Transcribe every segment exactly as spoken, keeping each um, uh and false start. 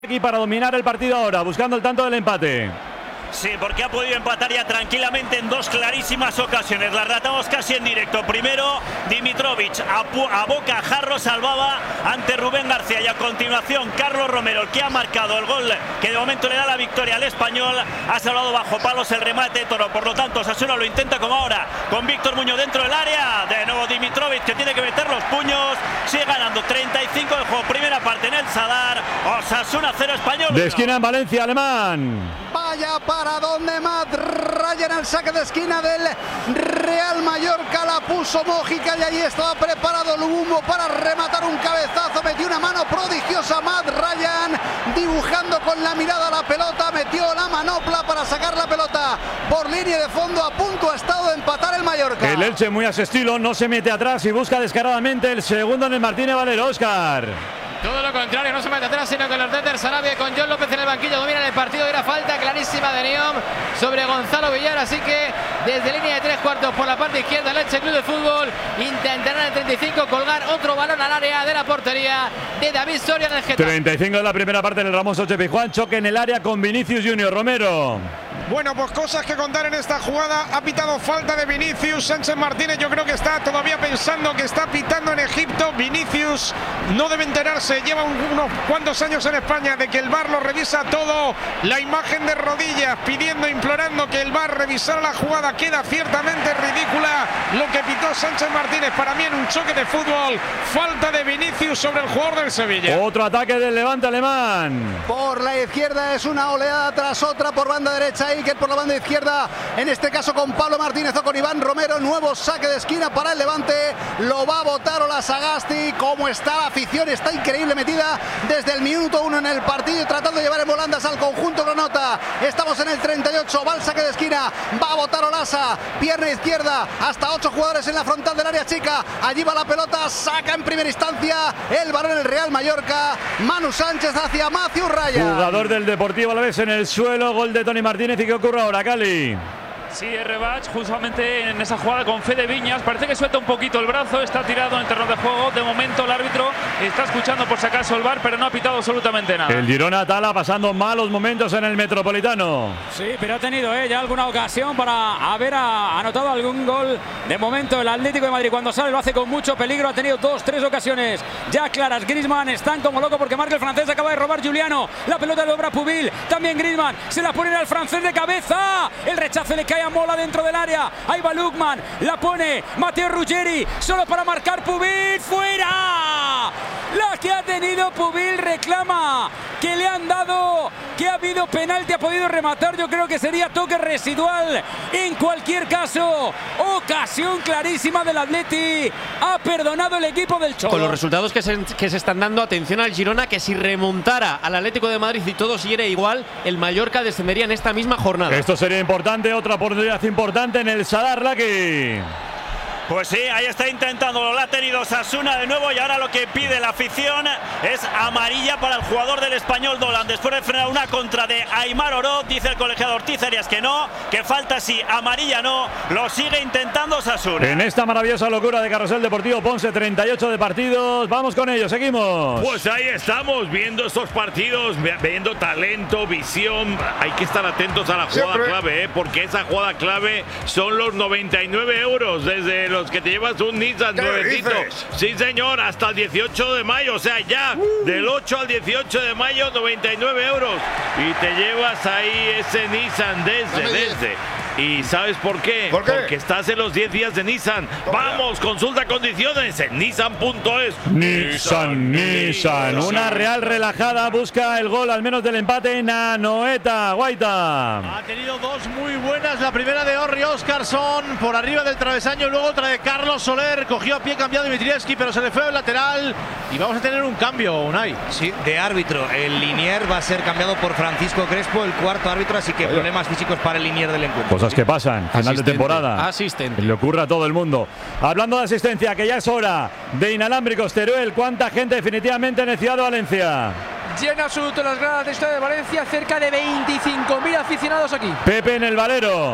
Aquí para dominar el partido ahora, buscando el tanto del empate. Sí, porque ha podido empatar ya tranquilamente en dos clarísimas ocasiones. Las ratamos casi en directo. Primero, Dimitrovic a, a boca jarro salvaba ante Rubén García. Y a continuación, Carlos Romero, el que ha marcado el gol que de momento le da la victoria al Español. Ha salvado bajo palos el remate de Toro. Por lo tanto, Osasuna lo intenta como ahora, con Víctor Muñoz dentro del área. De nuevo Dimitrovic, que tiene que meter los puños. Sigue ganando treinta y cinco del juego. Primera parte en el Sadar. Osasuna cero, Español. De esquina en Valencia, Alemán. Vaya para donde Matt Ryan, el saque de esquina del Real Mallorca, la puso Mójica y ahí estaba preparado Lubumbo para rematar un cabezazo. Metió una mano prodigiosa Matt Ryan, dibujando con la mirada la pelota, metió la manopla para sacar la pelota por línea de fondo. A punto ha estado de empatar el Mallorca. El Elche, muy a su estilo, no se mete atrás y busca descaradamente el segundo en el Martínez Valero. Óscar. Todo lo contrario, no se mete atrás, sino que los de Sarabia con John López en el banquillo dominan el partido. Era falta clarísima de Neom sobre Gonzalo Villar, así que desde línea de tres cuartos por la parte izquierda el Elche Club de Fútbol intentará en el treinta y cinco colgar otro balón al área de la portería de David Soria en el Getafe. treinta y cinco de la primera parte en el Ramón Sánchez Pizjuán, choque en el área con Vinicius Junior. Romero. Bueno, pues cosas que contar en esta jugada. Ha pitado falta de Vinicius. Sánchez Martínez yo creo que está todavía pensando que está pitando en Egipto. Vinicius no debe enterarse, lleva un, unos cuantos años en España, de que el V A R lo revisa todo. La imagen de rodillas pidiendo, implorando que el V A R revisara la jugada. Queda ciertamente ridícula lo que pitó Sánchez Martínez. Para mí en un choque de fútbol, falta de Vinicius sobre el jugador del Sevilla. Otro ataque del Levante alemán. Por la izquierda es una oleada tras otra por banda derecha. Iker por la banda izquierda, en este caso con Pablo Martínez o con Iván Romero. Nuevo saque de esquina para el Levante. Lo va a botar Ola Sagasti. Como está la afición, está increíble metida desde el minuto uno en el partido, tratando de llevar en volandas al conjunto granota. Estamos en el treinta y ocho, va el saque de esquina, va a botar Olasa, pierna izquierda, hasta ocho jugadores en la frontal del área chica. Allí va la pelota, saca en primera instancia el balón el Real Mallorca. Manu Sánchez hacia Matthew Ryan. Jugador del Deportivo Alavés en el suelo, gol de Tony Martínez. ¿Y qué ocurre ahora, Cali? Sí, Rebach, justamente en esa jugada con Fede Viñas, parece que suelta un poquito el brazo, está tirado en el terreno de juego. De momento el árbitro está escuchando por si acaso el V A R, pero no ha pitado absolutamente nada. El Girona Tala pasando malos momentos en el Metropolitano. Sí, pero ha tenido eh, ya alguna ocasión para haber a, anotado algún gol. De momento el Atlético de Madrid cuando sale lo hace con mucho peligro, ha tenido dos, tres ocasiones ya claras. Griezmann están como loco porque marca el francés, acaba de robar Giuliano, la pelota le obra Pubil, también Griezmann, se la pone al francés de cabeza, el rechace le cae a Mola dentro del área, ahí va Lukman, la pone Matteo Ruggeri, solo para marcar Pubil, fuera. La que ha tenido Pubil, reclama que le han dado, que ha habido penalti, ha podido rematar, yo creo que sería toque residual. En cualquier caso, ocasión clarísima del Atleti, ha perdonado el equipo del Cholo. Con los resultados que se, que se están dando, atención al Girona, que si remontara al Atlético de Madrid y todo siguiera igual, el Mallorca descendería en esta misma jornada. Esto sería importante, otra oportunidad importante en el Sadar Laki. Pues sí, ahí está intentándolo, lo ha tenido Osasuna de nuevo y ahora lo que pide la afición es amarilla para el jugador del Español Dolan. Después de frenar una contra de Aimar Oroz, dice el colegiado Ortiz Arias que no, que falta sí, amarilla no, lo sigue intentando Osasuna. En esta maravillosa locura de Carrusel Deportivo Ponce, treinta y ocho de partidos, vamos con ellos, seguimos. Pues ahí estamos, viendo estos partidos, viendo talento, visión. Hay que estar atentos a la jugada Siempre. clave, ¿eh? Porque esa jugada clave son los noventa y nueve euros desde los que te llevas un Nissan nuevecito. Sí, señor, hasta el dieciocho de mayo, o sea, ya uh. del ocho al dieciocho de mayo, noventa y nueve euros. Y te llevas ahí ese Nissan desde, no desde. ¿Y sabes por qué? ¿Por qué? Porque estás en los diez días de Nissan. Vamos, consulta condiciones en nissan punto es. Nissan, Nissan. Una Real relajada, busca el gol al menos del empate en Anoeta. Guaita. Ha tenido dos muy buenas. La primera de Orri Oscarsson por arriba del travesaño, luego otra de Carlos Soler. Cogió a pie cambiado Dimitrievski, pero se le fue al lateral. Y vamos a tener un cambio, Unai. Sí, de árbitro. El linier va a ser cambiado por Francisco Crespo, el cuarto árbitro, así que problemas físicos para el linier del encuentro. Cosas que pasan, final Asistente, de temporada. Asistente. Le ocurre a todo el mundo. Hablando de asistencia, que ya es hora de inalámbricos Teruel. ¿Cuánta gente definitivamente en el Ciudad de Valencia? Llena absoluto las gradas de Ciudad de Valencia, cerca de veinticinco mil aficionados aquí. Pepe en el Valero.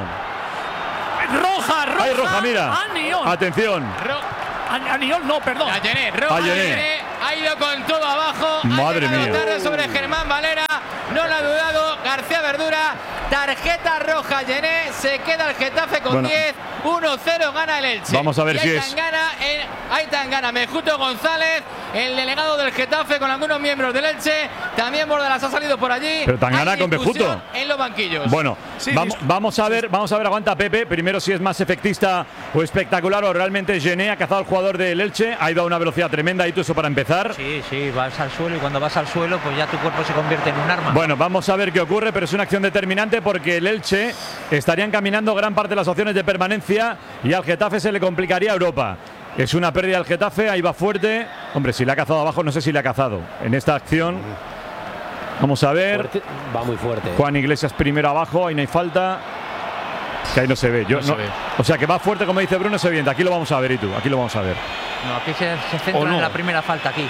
Roja, roja. Ay, roja, mira. Aniol. Atención. Ro Aniol, no, perdón. Ayené, roja, Ayené. Ayené. Ahí ido con todo abajo. Madre mía. Tarde sobre Germán Valera. No lo ha dudado García Verdura. Tarjeta roja, Yené. Se queda el Getafe con Bueno. diez. uno cero gana el Elche. Vamos a ver y si ahí es- Tangana, eh, ahí Tangana, Mejuto González, el delegado del Getafe con algunos miembros del Elche. También Bordalas ha salido por allí. Pero Tangana Hay con discusión Mejuto. en los banquillos. Bueno, Sí, vamos, dis- vamos a ver, vamos a ver, aguanta Pepe. Primero si es más efectista o espectacular o realmente Gené ha cazado al jugador del Elche. Ha ido a una velocidad tremenda y tú eso para empezar. Sí, sí, vas al suelo y cuando vas al suelo, pues ya tu cuerpo se convierte en un arma. Bueno, vamos a ver qué ocurre, pero es una acción determinante porque el Elche estaría encaminando gran parte de las opciones de permanencia y al Getafe se le complicaría a Europa. Es una pérdida del Getafe, ahí va fuerte. Hombre, si le ha cazado abajo, no sé si le ha cazado. En esta acción, vamos a ver. Fuerte, va muy fuerte. Juan Iglesias primero abajo, ahí no hay falta. Que ahí no se ve. Yo, No se no- ve. O sea que va fuerte, como dice Bruno, se viene. Aquí lo vamos a ver, y tú, aquí lo vamos a ver. No, aquí se, se centra ¿O no? en la primera falta aquí.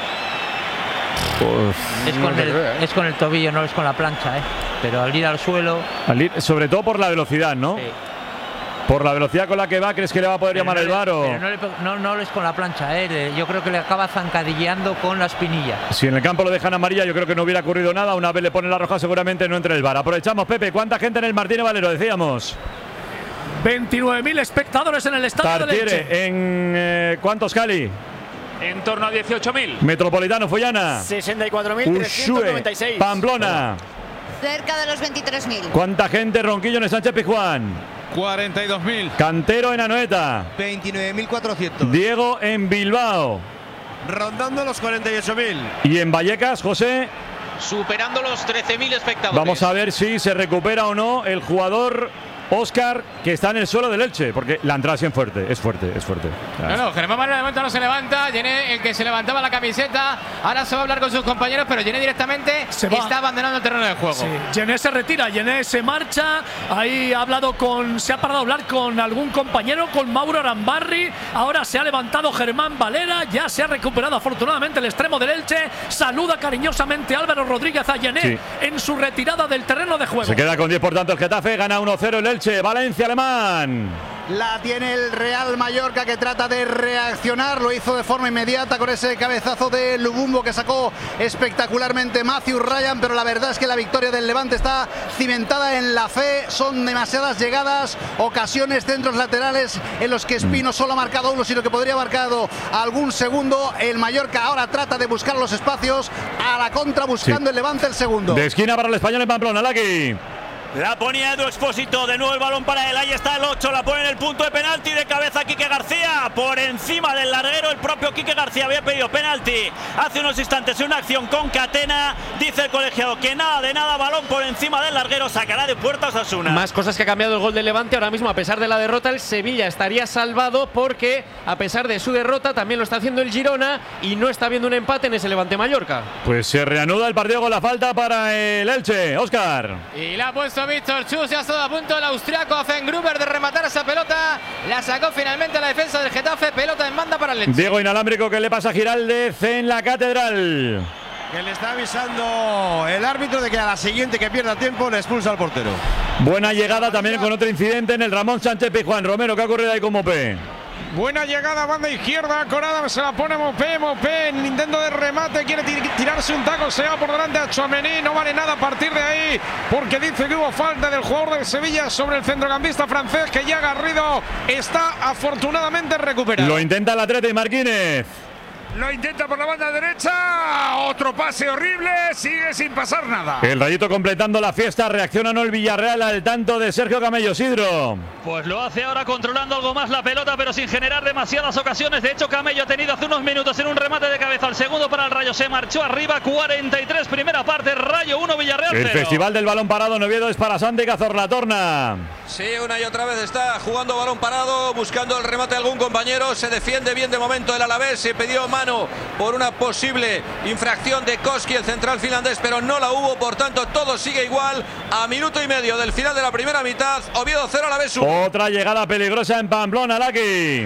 Pues, Es con, el, es con el tobillo, no es con la plancha, ¿eh? Pero al ir al suelo. al ir- sobre todo por la velocidad, ¿no? Por la velocidad con la que va, ¿crees que le va a poder pero llamar no el le- VAR o...? pero no, le pe- no, no es con la plancha, ¿eh? Le- Yo creo que le acaba zancadilleando con la espinilla. Si en el campo lo dejan amarilla, yo creo que no hubiera ocurrido nada. Una vez le ponen la roja, seguramente no entra el VAR. Aprovechamos, Pepe. ¿Cuánta gente en el Martínez Valero? Decíamos. veintinueve mil espectadores en el estadio del Elche. Tartiere, ¿en eh, cuántos, Cali? En torno a dieciocho mil. Metropolitano, Follana. sesenta y cuatro mil trescientos noventa y seis. Usue, Pamplona. Cerca de los veintitrés mil. ¿Cuánta gente, Ronquillo, en el Sánchez Pizjuán? cuarenta y dos mil. Cantero en Anoeta. veintinueve mil cuatrocientos. Diego en Bilbao. Rondando los cuarenta y ocho mil. Y en Vallecas, José. Superando los trece mil espectadores. Vamos a ver si se recupera o no el jugador Óscar, que está en el suelo del Elche, porque la entrada es fuerte, es fuerte, es fuerte. No, no, Germán Valera de momento no se levanta. Yené, el que se levantaba la camiseta. Ahora se va a hablar con sus compañeros, pero Yené directamente Se va. está abandonando el terreno de juego. Sí, Yené se retira, Yené se marcha. Ahí ha hablado con, se ha parado a hablar con algún compañero, con Mauro Arambarri. Ahora se ha levantado Germán Valera, ya se ha recuperado afortunadamente el extremo del Elche. Saluda cariñosamente Álvaro Rodríguez a Yené Sí. en su retirada del terreno de juego. Se queda con diez, por tanto, el Getafe. Gana uno cero el Elche. Valencia, Alemán. La tiene el Real Mallorca, que trata de reaccionar. Lo hizo de forma inmediata con ese cabezazo de Lubumbo que sacó espectacularmente Matthew Ryan, pero la verdad es que la victoria del Levante está cimentada en la fe. Son demasiadas llegadas, ocasiones, centros laterales en los que Espino solo ha marcado uno, sino que podría haber marcado algún segundo. El Mallorca ahora trata de buscar los espacios a la contra, buscando Sí. el Levante el segundo. De esquina para el Español en Pamplona, Laki. La ponía Edu Expósito, de nuevo el balón para él, ahí está el ocho, la pone en el punto de penalti, de cabeza Quique García, por encima del larguero, el propio Quique García había pedido penalti hace unos instantes en una acción con Catena, dice el colegiado que nada de nada, balón por encima del larguero, sacará de puerta Osasuna. Más cosas que ha cambiado el gol del Levante. Ahora mismo, a pesar de la derrota, el Sevilla estaría salvado porque, a pesar de su derrota, también lo está haciendo el Girona y no está viendo un empate en ese Levante-Mallorca. Pues se reanuda el partido con la falta para el Elche. Óscar. Y la ha puesto Víctor Chus, ya ha estado a punto el austriaco Afengruber de rematar esa pelota. La sacó finalmente la defensa del Getafe, pelota en banda para el Elche. Diego inalámbrico que le pasa a Giraldez en la Catedral. Que le está avisando el árbitro de que a la siguiente que pierda tiempo le expulsa al portero. Buena llegada también con otro incidente en el Ramón Sánchez Pizjuán. Romero, ¿qué ha ocurrido ahí con Mopé? Buena llegada, banda izquierda, Corada se la pone Mopé, Mopé en intento de remate, quiere tir- tirarse un taco, se va por delante a Tchouaméni, no vale nada a partir de ahí, porque dice que hubo falta del jugador del Sevilla sobre el centrocampista francés, que ya Garrido está afortunadamente recuperado. Lo intenta el Atleti, Marquínez. Lo intenta por la banda derecha. Otro pase horrible. Sigue sin pasar nada. El Rayito completando la fiesta. Reacciona no el Villarreal al tanto de Sergio Camello. Sidro. Pues lo hace ahora controlando algo más la pelota, pero sin generar demasiadas ocasiones. De hecho, Camello ha tenido hace unos minutos en un remate de cabeza al segundo para el Rayo. Se marchó arriba, cuarenta y tres, primera parte. Rayo uno, Villarreal El cero. Festival del Balón Parado en Oviedo es para Santi Cazorla-Torna. Sí, una y otra vez está jugando balón parado, buscando el remate de algún compañero. Se defiende bien de momento el Alavés. Se pidió mano por una posible infracción de Koski, el central finlandés, pero no la hubo. Por tanto, todo sigue igual. A minuto y medio del final de la primera mitad, Oviedo cero, Alavés uno. Otra llegada peligrosa en Pamplona, Laki.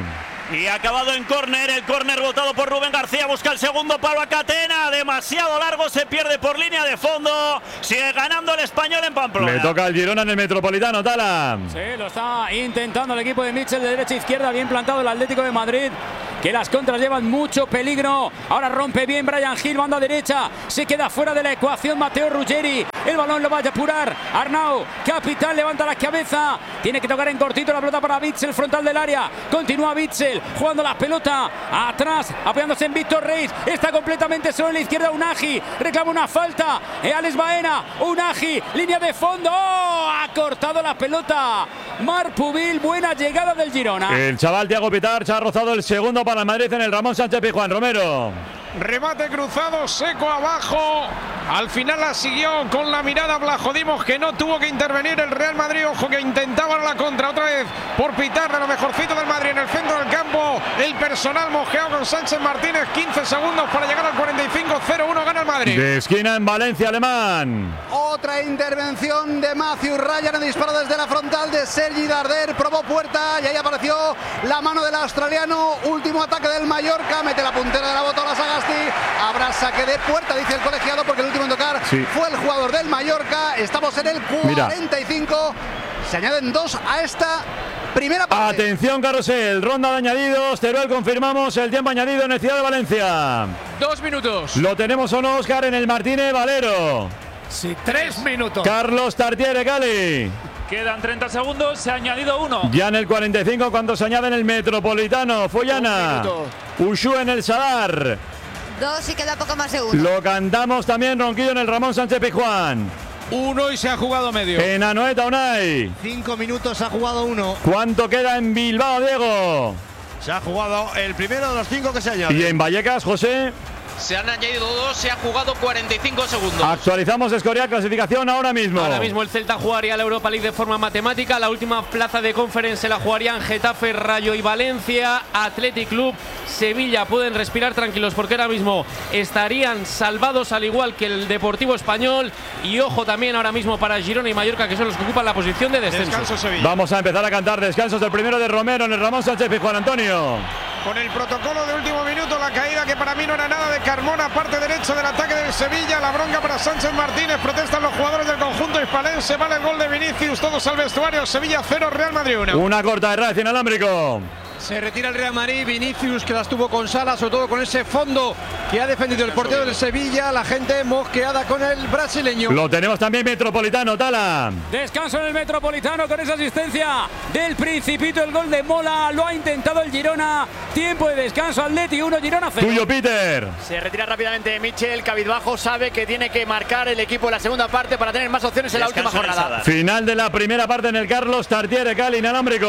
Y acabado en córner, el córner votado por Rubén García, busca el segundo palo a Catena, demasiado largo, se pierde por línea de fondo, sigue ganando el Español en Pamplona. Le toca al Girona en el Metropolitano, Tala. Sí, lo está intentando el equipo de Mitchell de derecha a izquierda, bien plantado el Atlético de Madrid, que las contras llevan mucho peligro. Ahora rompe bien Brian Hill, banda derecha, se queda fuera de la ecuación Matteo Ruggeri, el balón lo va a apurar Arnau, capitán, levanta la cabeza, tiene que tocar en cortito la pelota para Witsel, frontal del área, continúa Witsel, jugando la pelota atrás, apoyándose en Víctor Reis, está completamente solo en la izquierda Unagi, reclama una falta, eh, Alex Baena, Unagi, línea de fondo, ¡oh! Ha cortado la pelota Marc Pubil, buena llegada del Girona. El chaval Thiago Pitarch ha rozado el segundo para el Madrid en el Ramón Sánchez Pizjuán. Romero. Remate cruzado, seco abajo. Al final la siguió con la mirada Blajodimos, que no tuvo que intervenir el Real Madrid. Ojo que intentaba la contra otra vez por pitar de lo mejorcito del Madrid en el centro del campo. El personal mojeado con Sánchez Martínez. quince segundos para llegar al cuarenta y cinco. cero uno gana el Madrid. De esquina en Valencia, Alemán. Otra intervención de Matthew Ryan, en disparo desde la frontal de Sergi Darder. Probó puerta y ahí apareció la mano del australiano. Último ataque del Mallorca. Mete la puntera de la bota a la Sagasti. Habrá saque de puerta, dice el colegiado, porque el último en tocar sí. fue el jugador del Mallorca. Estamos en el cuarenta y cinco. Mira. Se añaden dos a esta primera parte. Atención, Carrusel, ronda de añadidos. Teruel, confirmamos el tiempo añadido en el Ciudad de Valencia. Dos minutos. ¿Lo tenemos o no, Óscar, en el Martínez Valero? Sí, tres minutos. Carlos Tartiere, Cali. Quedan treinta segundos, se ha añadido uno. Ya en el cuarenta y cinco, cuando se añade en el Metropolitano. Follana. Ushu en el Sadar. Dos y queda poco más de uno. Lo cantamos también Ronquillo en el Ramón Sánchez Pizjuán. Uno y se ha jugado medio. En Anoeta, Unai. Cinco minutos ha jugado uno. ¿Cuánto queda en Bilbao, Diego? Se ha jugado el primero de los cinco que se añaden. ¿Y en Vallecas, José? Se han añadido dos, se ha jugado cuarenta y cinco segundos. Actualizamos Escorial, clasificación ahora mismo. Ahora mismo el Celta jugaría la Europa League de forma matemática. La última plaza de Conference se la jugarían Getafe, Rayo y Valencia. Athletic Club, Sevilla pueden respirar tranquilos porque ahora mismo estarían salvados, al igual que el Deportivo Español. Y ojo también ahora mismo para Girona y Mallorca, que son los que ocupan la posición de descenso. Descanso Sevilla. Vamos a empezar a cantar descansos. El primero de Romero en el Ramón Sánchez Pizjuán. Antonio. Con el protocolo de último minuto, la caída que para mí no era nada de Carmona, parte derecha del ataque del Sevilla, la bronca para Sánchez Martínez, protestan los jugadores del conjunto hispalense, vale el gol de Vinicius, todos al vestuario, Sevilla cero, Real Madrid uno. Una corta de Racing inalámbrico. Se retira el Real Madrid, Vinicius, que las tuvo con Sala, sobre todo con ese fondo que ha defendido el portero del Sevilla, la gente mosqueada con el brasileño. Lo tenemos también Metropolitano, Tala. Descanso en el Metropolitano con esa asistencia del Principito, el gol de Mola, lo ha intentado el Girona. Tiempo de descanso, Atleti uno, Girona cero. Tuyo, Peter. Se retira rápidamente Michel, cabizbajo, sabe que tiene que marcar el equipo en la segunda parte para tener más opciones en la última jornada. Final de la primera parte en el Carlos Tartiere, Cali, inalámbrico.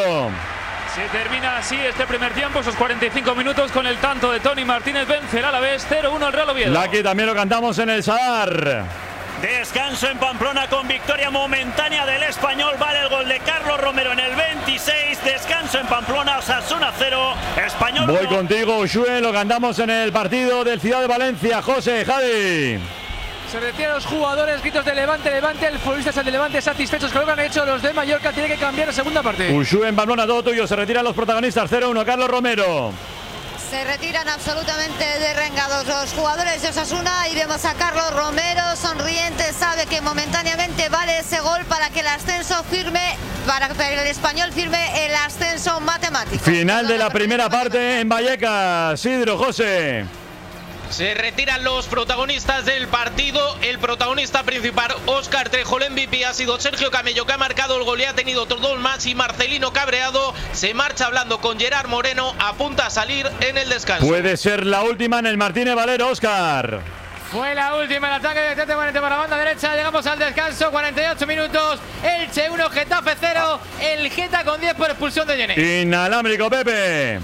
Se termina así este primer tiempo, esos cuarenta y cinco minutos con el tanto de Tony Martínez. Vence el Alavés cero uno el Real Oviedo. Aquí también lo cantamos en el Sadar. Descanso en Pamplona con victoria momentánea del Español. Vale el gol de Carlos Romero en el veintiséis. Descanso en Pamplona, Osasuna cero, Español Voy uno. contigo, Ushue, lo cantamos en el partido del Ciudad de Valencia. José, Javi. Se retiran los jugadores, gritos de Levante, Levante, el futbolista es el de Levante, satisfechos con lo que han hecho los de Mallorca, tiene que cambiar la segunda parte. Ushue en Pamplona, todo tuyo, se retiran los protagonistas, cero uno, Carlos Romero. Se retiran absolutamente derrengados los jugadores de Osasuna y vemos a Carlos Romero sonriente, sabe que momentáneamente vale ese gol para que el ascenso firme, para que el Español firme el ascenso matemático. Final de la primera parte en Vallecas, Sidro, José. Se retiran los protagonistas del partido. El protagonista principal, Óscar Trejo, el M V P ha sido Sergio Camello, que ha marcado el gol y ha tenido otros dos más. Y Marcelino Cabreado se marcha hablando con Gerard Moreno, apunta a salir en el descanso. Puede ser la última en el Martínez Valero, Óscar. Fue la última, el ataque de Tete Morente para la banda derecha. Llegamos al descanso, cuarenta y ocho minutos. Elche uno, Getafe cero. El Geta con diez por expulsión de Jenny. Inalámbrico, Pepe.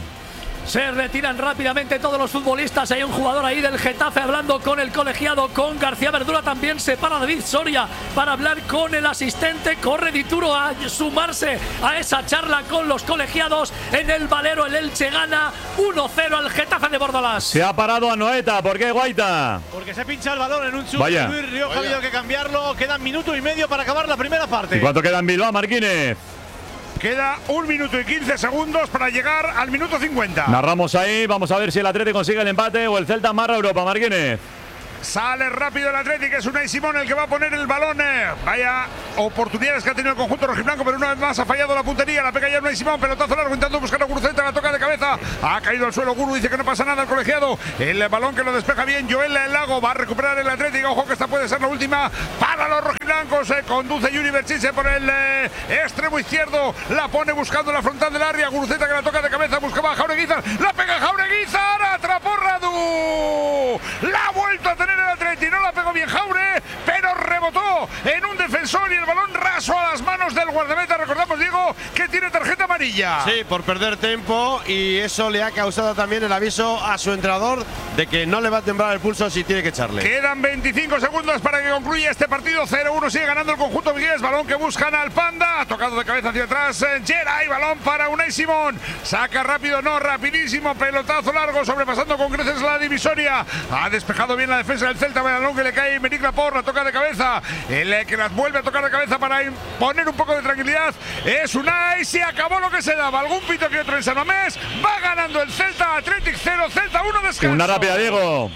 Se retiran rápidamente todos los futbolistas. Hay un jugador ahí del Getafe hablando con el colegiado, con García Verdura. También se para David Soria para hablar con el asistente. Corre Dituro a sumarse a esa charla con los colegiados. En el Valero el Elche gana uno cero al Getafe de Bordalás. Se ha parado a Noeta. ¿Por qué, Guaita? Porque se pincha el balón en un chute. Vaya. Luis Rioja ha habido que cambiarlo. Quedan minuto y medio para acabar la primera parte. ¿Y cuánto queda en Bilbao, Marquínez? Queda un minuto y quince segundos para llegar al minuto cincuenta. Narramos ahí, vamos a ver si el Atlético consigue el empate o el Celta amarra a Europa. Marquínez. Sale rápido el Atlético, es Unai Simón el que va a poner el balón. Vaya oportunidades que ha tenido el conjunto rojiblanco, pero una vez más ha fallado la puntería. La pega ya Unai Simón, pelotazo largo, intentando buscar a Guruceta, la toca de cabeza. Ha caído al suelo Guru, dice que no pasa nada el colegiado. El balón que lo despeja bien Joel Lago, va a recuperar el Atlético. Ojo que esta puede ser la última para los rojiblancos. Se conduce Yuri Berchiche por el eh, extremo izquierdo. La pone buscando la frontal del área. Guruceta que la toca de cabeza, buscaba a Jaureguizar. La pega Jaureguizar, atrapó Radu. La ha vuelto a tener el Atleti, no la pegó bien Jaure, pero rebotó en un defensor y el balón raso a las manos del guardameta. Recordamos, Diego, que tiene tarjeta amarilla. Sí, por perder tiempo, y eso le ha causado también el aviso a su entrenador de que no le va a temblar el pulso si tiene que echarle. Quedan veinticinco segundos para que concluya este partido. cero uno sigue ganando el conjunto vigués. Balón que buscan al Panda, ha tocado de cabeza hacia atrás Geray, balón para Unai Simón. Saca rápido, no, rapidísimo, pelotazo largo, sobrepasando con creces la divisoria. Ha despejado bien la defensa del Celta, balón que le cae Meric Laporte, la toca de cabeza. El que las vuelve a tocar de cabeza para poner un poco de tranquilidad es Unai. Se acabó lo que se daba. Algún pito que otro en San Mamés. Va ganando el Celta. Athletic cero, Celta uno, descanso. Una rápida, Diego.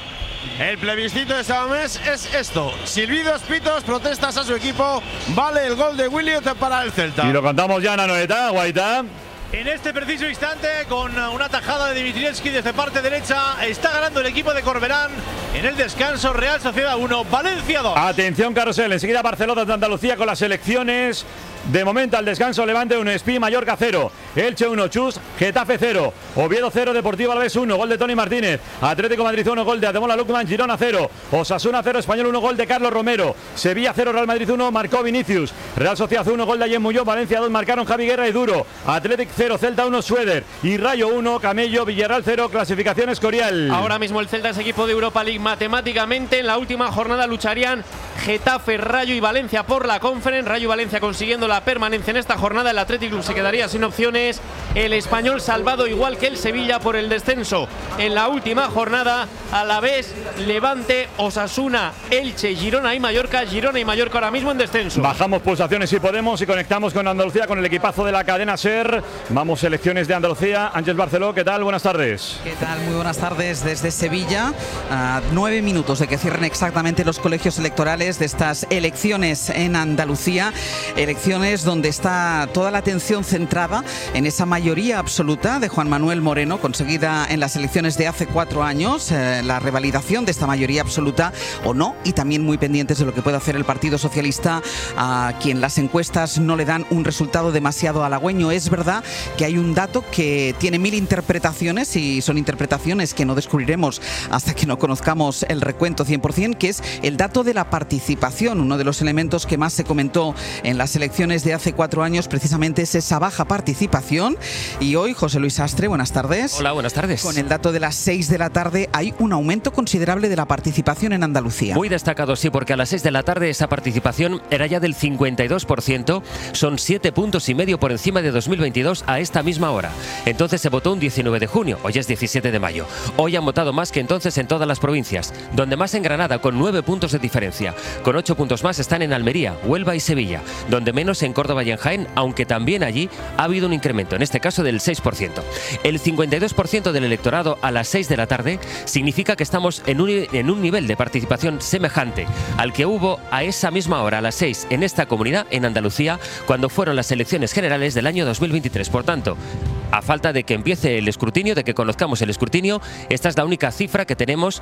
El plebiscito de San Mamés es esto: silbidos, pitos, protestas a su equipo. Vale el gol de Williot para el Celta. Y lo cantamos ya en Anoeta, Guaita. En este preciso instante, con una tajada de Dimitrievski desde parte derecha, está ganando el equipo de Corberán en el descanso. Real Sociedad uno, Valencia dos. Atención, Carrusel, enseguida Barcelona de Andalucía con las selecciones. De momento al descanso, Levante uno, Espí, Mallorca cero, Elche uno, Chus, Getafe cero, Oviedo cero, Deportivo Alavés uno, gol de Tony Martínez, Atlético Madrid uno, gol de Ademola Lookman, Girona cero, Osasuna cero, Español uno, gol de Carlos Romero, Sevilla cero, Real Madrid uno, marcó Vinicius, Real Sociedad uno, gol de Ayen Muñoz, Valencia dos, marcaron Javi Guerra y Duro, Athletic cero, Celta uno, Sueder y Rayo uno, Camello, Villarreal cero, clasificación Escorial. Ahora mismo el Celta es equipo de Europa League matemáticamente. En la última jornada lucharían Getafe, Rayo y Valencia por la Conference. Rayo y Valencia consiguiendo la permanencia en esta jornada. El Athletic Club se quedaría sin opciones. El Español salvado igual que el Sevilla por el descenso. En la última jornada, Alavés, Levante, Osasuna, Elche, Girona y Mallorca. Girona y Mallorca ahora mismo en descenso. Bajamos pulsaciones si podemos y conectamos con Andalucía con el equipazo de la cadena SER. Vamos, selecciones de Andalucía. Ángel Barceló, ¿qué tal? Buenas tardes. ¿Qué tal? Muy buenas tardes desde Sevilla. A nueve minutos de que cierren exactamente los colegios electorales de estas elecciones en Andalucía. Elecciones donde está toda la atención centrada en esa mayoría absoluta de Juan Manuel Moreno, conseguida en las elecciones de hace cuatro años, eh, la revalidación de esta mayoría absoluta o no, y también muy pendientes de lo que puede hacer el Partido Socialista, a quien las encuestas no le dan un resultado demasiado halagüeño. Es verdad que hay un dato que tiene mil interpretaciones y son interpretaciones que no descubriremos hasta que no conozcamos el recuento cien por cien, que es el dato de la participación. Uno de los elementos que más se comentó en las elecciones de hace cuatro años precisamente es esa baja participación. Y hoy, José Luis Astre, buenas tardes. Hola, buenas tardes. Con el dato de las seis de la tarde hay un aumento considerable de la participación en Andalucía. Muy destacado, sí, porque a las seis de la tarde esa participación era ya del cincuenta y dos por ciento. Son siete puntos y medio por encima de dos mil veintidós a esta misma hora. Entonces se votó un diecinueve de junio, hoy es diecisiete de mayo. Hoy han votado más que entonces en todas las provincias, donde más en Granada con nueve puntos de diferencia. Con ocho puntos más están en Almería, Huelva y Sevilla, donde menos en Córdoba y en Jaén, aunque también allí ha habido un incremento, en este caso del seis por ciento. El cincuenta y dos por ciento del electorado a las seis de la tarde significa que estamos en un, en un nivel de participación semejante al que hubo a esa misma hora, a las seis, en esta comunidad, en Andalucía, cuando fueron las elecciones generales del año dos mil veintitrés. Por tanto, a falta de que empiece el escrutinio, de que conozcamos el escrutinio, esta es la única cifra que tenemos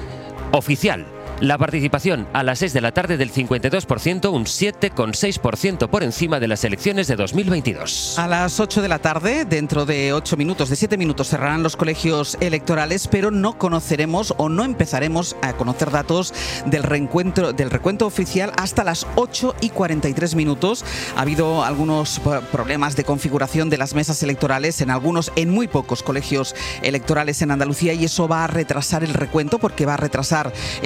oficial. La participación a las seis de la tarde del cincuenta y dos por ciento, un siete coma seis por ciento por encima de las elecciones de dos mil veintidós. A las ocho de la tarde, dentro de ocho minutos, de siete minutos, cerrarán los colegios electorales, pero no conoceremos o no empezaremos a conocer datos del reencuentro, del recuento oficial hasta las ocho y cuarenta y tres minutos. Ha habido algunos problemas de configuración de las mesas electorales en algunos, en muy pocos colegios electorales en Andalucía, y eso va a retrasar el recuento porque va a retrasar el cierre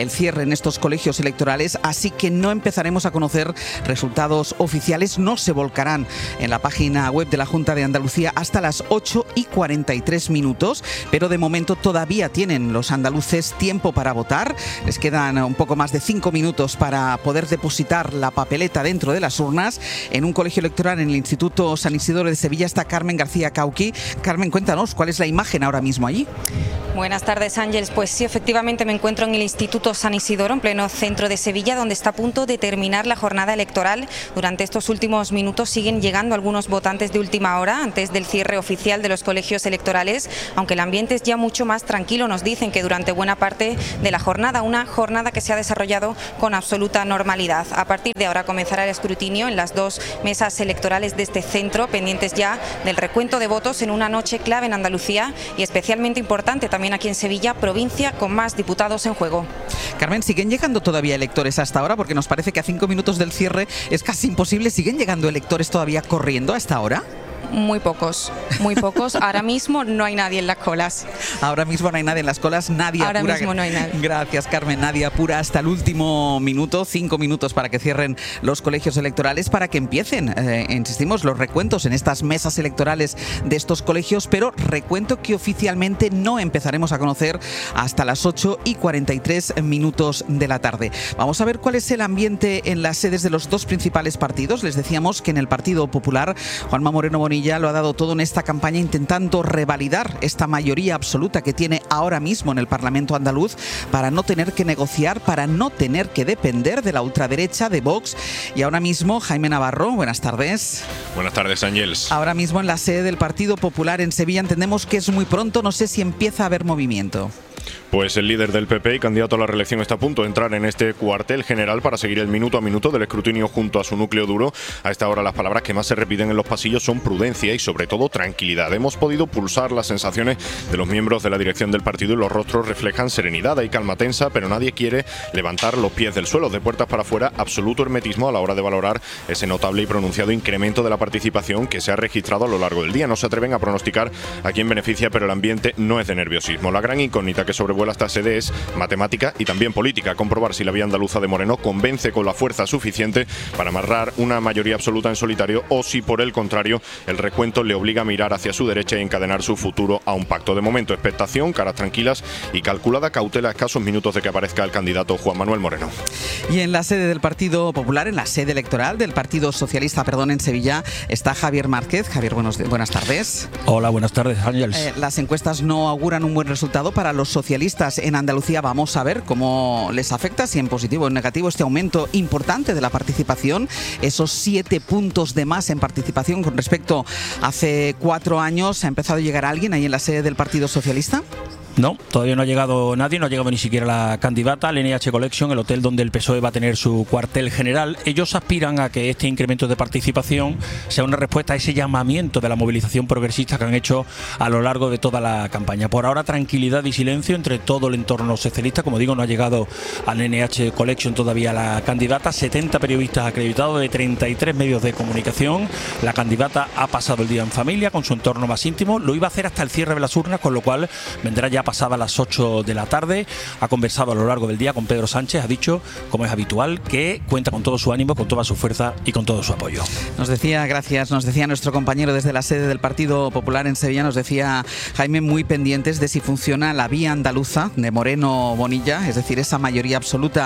en estos colegios electorales, así que no empezaremos a conocer resultados oficiales, no se volcarán en la página web de la Junta de Andalucía hasta las ocho y cuarenta y tres minutos, pero de momento todavía tienen los andaluces tiempo para votar. Les quedan un poco más de cinco minutos para poder depositar la papeleta dentro de las urnas. En un colegio electoral en el Instituto San Isidoro de Sevilla está Carmen García Cauqui. Carmen, cuéntanos, ¿cuál es la imagen ahora mismo allí? Buenas tardes, Ángeles. Pues sí, efectivamente me encuentro en el Instituto San Isidoro, en pleno centro de Sevilla, donde está a punto de terminar la jornada electoral. Durante estos últimos minutos siguen llegando algunos votantes de última hora, antes del cierre oficial de los colegios electorales, aunque el ambiente es ya mucho más tranquilo. Nos dicen que durante buena parte de la jornada, una jornada que se ha desarrollado con absoluta normalidad. A partir de ahora comenzará el escrutinio en las dos mesas electorales de este centro, pendientes ya del recuento de votos en una noche clave en Andalucía y especialmente importante también aquí en Sevilla, provincia con más diputados en juego. Carmen, ¿siguen llegando todavía electores hasta ahora? Porque nos parece que a cinco minutos del cierre es casi imposible. ¿Siguen llegando electores todavía corriendo hasta ahora? Muy pocos, muy pocos. Ahora mismo no hay nadie en las colas. Ahora mismo no hay nadie en las colas, nadie Ahora apura. mismo no hay nadie. Gracias, Carmen. Nadie apura hasta el último minuto, cinco minutos para que cierren los colegios electorales, para que empiecen, eh, insistimos, los recuentos en estas mesas electorales de estos colegios, pero recuento que oficialmente no empezaremos a conocer hasta las ocho y cuarenta y tres minutos de la tarde. Vamos a ver cuál es el ambiente en las sedes de los dos principales partidos. Les decíamos que en el Partido Popular, Juanma Moreno Bonilla ya lo ha dado todo en esta campaña, intentando revalidar esta mayoría absoluta que tiene ahora mismo en el Parlamento andaluz, para no tener que negociar, para no tener que depender de la ultraderecha, de Vox. Y ahora mismo, Jaime Navarro, buenas tardes. Buenas tardes, Ángels. Ahora mismo en la sede del Partido Popular en Sevilla entendemos que es muy pronto, no sé si empieza a haber movimiento. Pues el líder del P P y candidato a la reelección está a punto de entrar en este cuartel general para seguir el minuto a minuto del escrutinio junto a su núcleo duro. A esta hora las palabras que más se repiten en los pasillos son prudencia y sobre todo tranquilidad. Hemos podido pulsar las sensaciones de los miembros de la dirección del partido y los rostros reflejan serenidad. Hay calma tensa, pero nadie quiere levantar los pies del suelo. De puertas para afuera, absoluto hermetismo a la hora de valorar ese notable y pronunciado incremento de la participación que se ha registrado a lo largo del día. No se atreven a pronosticar a quién beneficia, pero el ambiente no es de nerviosismo. La gran incógnita que sobrevuela esta sede es matemática y también política. Comprobar si la vía andaluza de Moreno convence con la fuerza suficiente para amarrar una mayoría absoluta en solitario, o si por el contrario el recuento le obliga a mirar hacia su derecha y encadenar su futuro a un pacto. De momento, expectación, caras tranquilas y calculada cautela a escasos minutos de que aparezca el candidato Juan Manuel Moreno. Y en la sede del Partido Popular, en la sede electoral del Partido Socialista, perdón, en Sevilla, está Javier Márquez. Javier, buenos, buenas tardes. Hola, buenas tardes, Ángeles. Eh, las encuestas no auguran un buen resultado para los socialistas en Andalucía. Vamos a ver cómo les afecta, si en positivo o en negativo, este aumento importante de la participación, esos siete puntos de más en participación con respecto a hace cuatro años. ¿Ha empezado a llegar alguien ahí en la sede del Partido Socialista? No, todavía no ha llegado nadie, no ha llegado ni siquiera la candidata al N H Collection, el hotel donde el P S O E va a tener su cuartel general. Ellos aspiran a que este incremento de participación sea una respuesta a ese llamamiento de la movilización progresista que han hecho a lo largo de toda la campaña. Por ahora, tranquilidad y silencio entre todo el entorno socialista. Como digo, no ha llegado al N H Collection todavía la candidata. setenta periodistas acreditados de treinta y tres medios de comunicación. La candidata ha pasado el día en familia con su entorno más íntimo. Lo iba a hacer hasta el cierre de las urnas, con lo cual vendrá ya pasada las ocho de la tarde. Ha conversado a lo largo del día con Pedro Sánchez, ha dicho, como es habitual, que cuenta con todo su ánimo, con toda su fuerza y con todo su apoyo. Nos decía, gracias, nos decía nuestro compañero desde la sede del Partido Popular en Sevilla, nos decía Jaime, muy pendientes de si funciona la vía andaluza de Moreno Bonilla, es decir, esa mayoría absoluta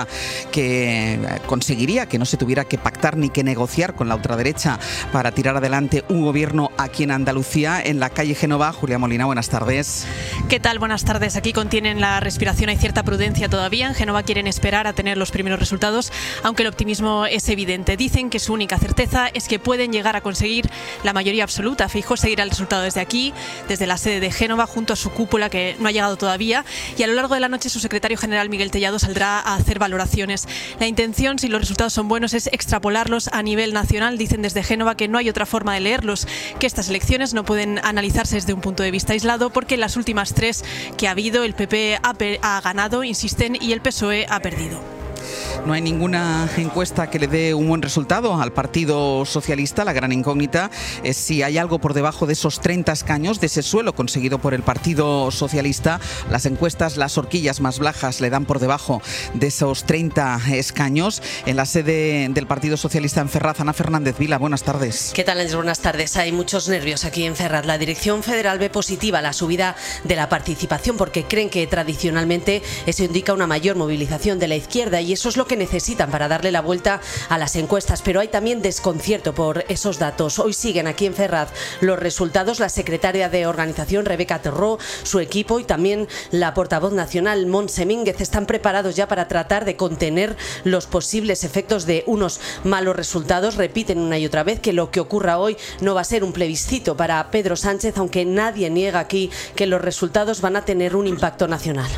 que conseguiría que no se tuviera que pactar ni que negociar con la ultraderecha para tirar adelante un gobierno aquí en Andalucía. En la calle Génova, Julia Molina, buenas tardes. ¿Qué tal? Buenas tardes. Aquí contienen la respiración, hay cierta prudencia todavía. En Génova quieren esperar a tener los primeros resultados, aunque el optimismo es evidente. Dicen que su única certeza es que pueden llegar a conseguir la mayoría absoluta. Feijóo seguirá el resultado desde aquí, desde la sede de Génova, junto a su cúpula, que no ha llegado todavía, y a lo largo de la noche su secretario general Miguel Tellado saldrá a hacer valoraciones. La intención, si los resultados son buenos, es extrapolarlos a nivel nacional. Dicen desde Génova que no hay otra forma de leerlos, que estas elecciones no pueden analizarse desde un punto de vista aislado, porque en las últimas tres que ha habido, el P P ha, ha ganado, insisten, y el P S O E ha perdido. No hay ninguna encuesta que le dé un buen resultado al Partido Socialista. La gran incógnita es si hay algo por debajo de esos treinta escaños, de ese suelo conseguido por el Partido Socialista. Las encuestas, las horquillas más bajas le dan por debajo de esos treinta escaños. En la sede del Partido Socialista en Ferraz, Ana Fernández Vila, buenas tardes. ¿Qué tal, Andrés? Buenas tardes. Hay muchos nervios aquí en Ferraz. La Dirección Federal ve positiva la subida de la participación porque creen que tradicionalmente eso indica una mayor movilización de la izquierda y eso es lo que necesitan para darle la vuelta a las encuestas. Pero hay también desconcierto por esos datos. Hoy siguen aquí en Ferraz los resultados. La secretaria de organización, Rebeca Terró, su equipo y también la portavoz nacional, Montse Mínguez, están preparados ya para tratar de contener los posibles efectos de unos malos resultados. Repiten una y otra vez que lo que ocurra hoy no va a ser un plebiscito para Pedro Sánchez, aunque nadie niega aquí que los resultados van a tener un impacto nacional.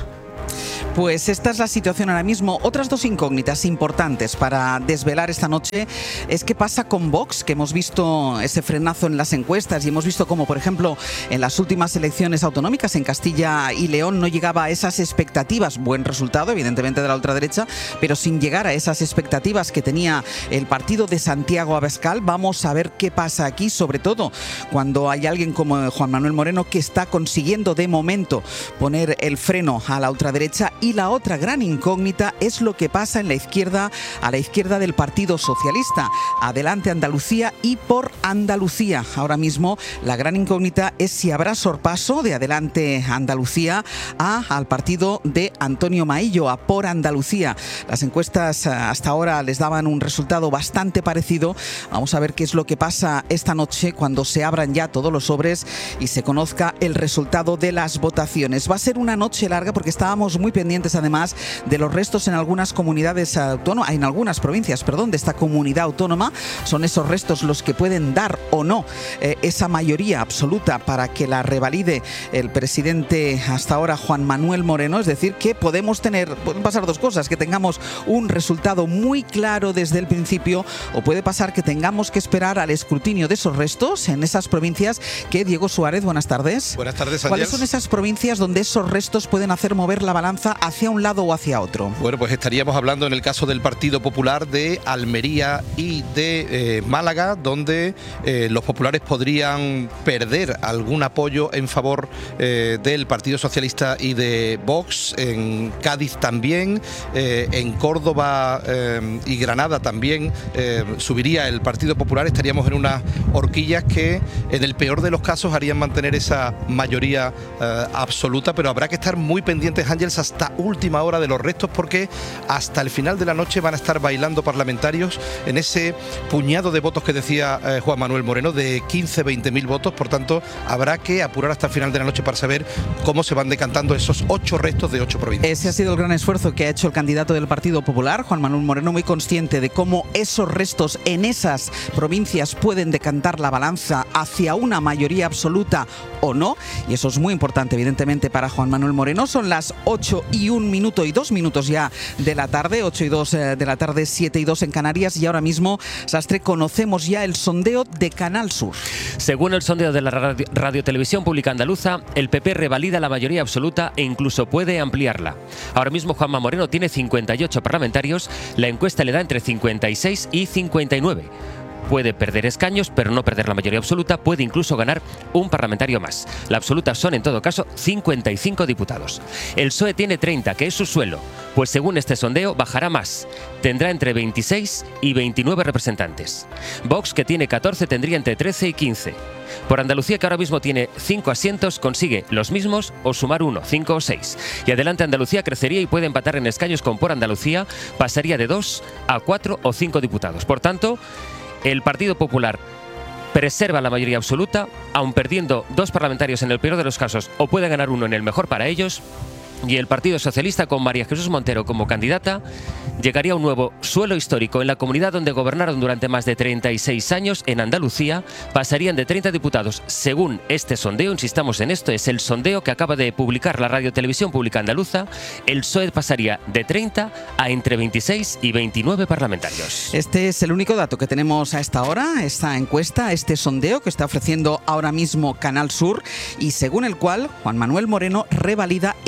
Pues esta es la situación ahora mismo. Otras dos incógnitas importantes para desvelar esta noche es qué pasa con Vox, que hemos visto ese frenazo en las encuestas y hemos visto como, por ejemplo, en las últimas elecciones autonómicas en Castilla y León no llegaba a esas expectativas. Buen resultado, evidentemente, de la ultraderecha, pero sin llegar a esas expectativas que tenía el partido de Santiago Abascal. Vamos a ver qué pasa aquí, sobre todo cuando hay alguien como Juan Manuel Moreno que está consiguiendo de momento poner el freno a la ultraderecha. Y la otra gran incógnita es lo que pasa en la izquierda, a la izquierda del Partido Socialista. Adelante Andalucía y por Andalucía. Ahora mismo la gran incógnita es si habrá sorpaso de Adelante Andalucía a, al partido de Antonio Maillo, a por Andalucía. Las encuestas hasta ahora les daban un resultado bastante parecido. Vamos a ver qué es lo que pasa esta noche cuando se abran ya todos los sobres y se conozca el resultado de las votaciones. Va a ser una noche larga porque estábamos muy pendientes además de los restos en algunas comunidades autónomas, en algunas provincias, perdón, de esta comunidad autónoma. Son esos restos los que pueden dar o no eh, esa mayoría absoluta para que la revalide el presidente hasta ahora, Juan Manuel Moreno. Es decir, que podemos tener, pueden pasar dos cosas, que tengamos un resultado muy claro desde el principio o puede pasar que tengamos que esperar al escrutinio de esos restos en esas provincias que, Diego Suárez, buenas tardes. Buenas tardes, Ángel. ¿Cuáles son esas provincias donde esos restos pueden hacer mover la balanza hacia un lado o hacia otro? Bueno, pues estaríamos hablando en el caso del Partido Popular de Almería y de eh, Málaga, donde eh, los populares podrían perder algún apoyo en favor eh, del Partido Socialista y de Vox. En Cádiz también, eh, en Córdoba eh, y Granada también eh, subiría el Partido Popular. Estaríamos en unas horquillas que en el peor de los casos harían mantener esa mayoría eh, absoluta, pero habrá que estar muy pendientes, Ángeles, hasta última hora de los restos porque hasta el final de la noche van a estar bailando parlamentarios en ese puñado de votos que decía eh, Juan Manuel Moreno, de quince a veinte mil votos. Por tanto, habrá que apurar hasta el final de la noche para saber cómo se van decantando esos ocho restos de ocho provincias. Ese ha sido el gran esfuerzo que ha hecho el candidato del Partido Popular, Juan Manuel Moreno, muy consciente de cómo esos restos en esas provincias pueden decantar la balanza hacia una mayoría absoluta o no, y eso es muy importante evidentemente para Juan Manuel Moreno. Son las ocho y un minuto y dos minutos ya de la tarde, ocho y dos de la tarde, siete y dos en Canarias, y ahora mismo, Sastre, conocemos ya el sondeo de Canal Sur. Según el sondeo de la radio, Radio Televisión Pública Andaluza, el P P revalida la mayoría absoluta e incluso puede ampliarla. Ahora mismo Juanma Moreno tiene cincuenta y ocho parlamentarios, la encuesta le da entre cincuenta y seis y cincuenta y nueve. Puede perder escaños, pero no perder la mayoría absoluta, puede incluso ganar un parlamentario más. La absoluta son, en todo caso, cincuenta y cinco diputados. El P S O E tiene treinta, que es su suelo, pues según este sondeo bajará más. Tendrá entre veintiséis y veintinueve representantes. Vox, que tiene catorce, tendría entre trece y quince. Por Andalucía, que ahora mismo tiene cinco asientos, consigue los mismos o sumar uno, cinco o seis. Y Adelante Andalucía crecería y puede empatar en escaños con Por Andalucía, pasaría de dos a cuatro o cinco diputados. Por tanto, el Partido Popular preserva la mayoría absoluta, aun perdiendo dos parlamentarios en el peor de los casos, o puede ganar uno en el mejor para ellos. Y el Partido Socialista, con María Jesús Montero como candidata, llegaría a un nuevo suelo histórico en la comunidad donde gobernaron durante más de treinta y seis años, en Andalucía. Pasarían de treinta diputados. Según este sondeo, insistamos en esto, es el sondeo que acaba de publicar la Radio Televisión Pública Andaluza, el P S O E pasaría de treinta a entre veintiséis y veintinueve parlamentarios. Este es el único dato que tenemos a esta hora, esta encuesta, este sondeo que está ofreciendo ahora mismo Canal Sur, y según el cual Juan Manuel Moreno revalida esa mayoría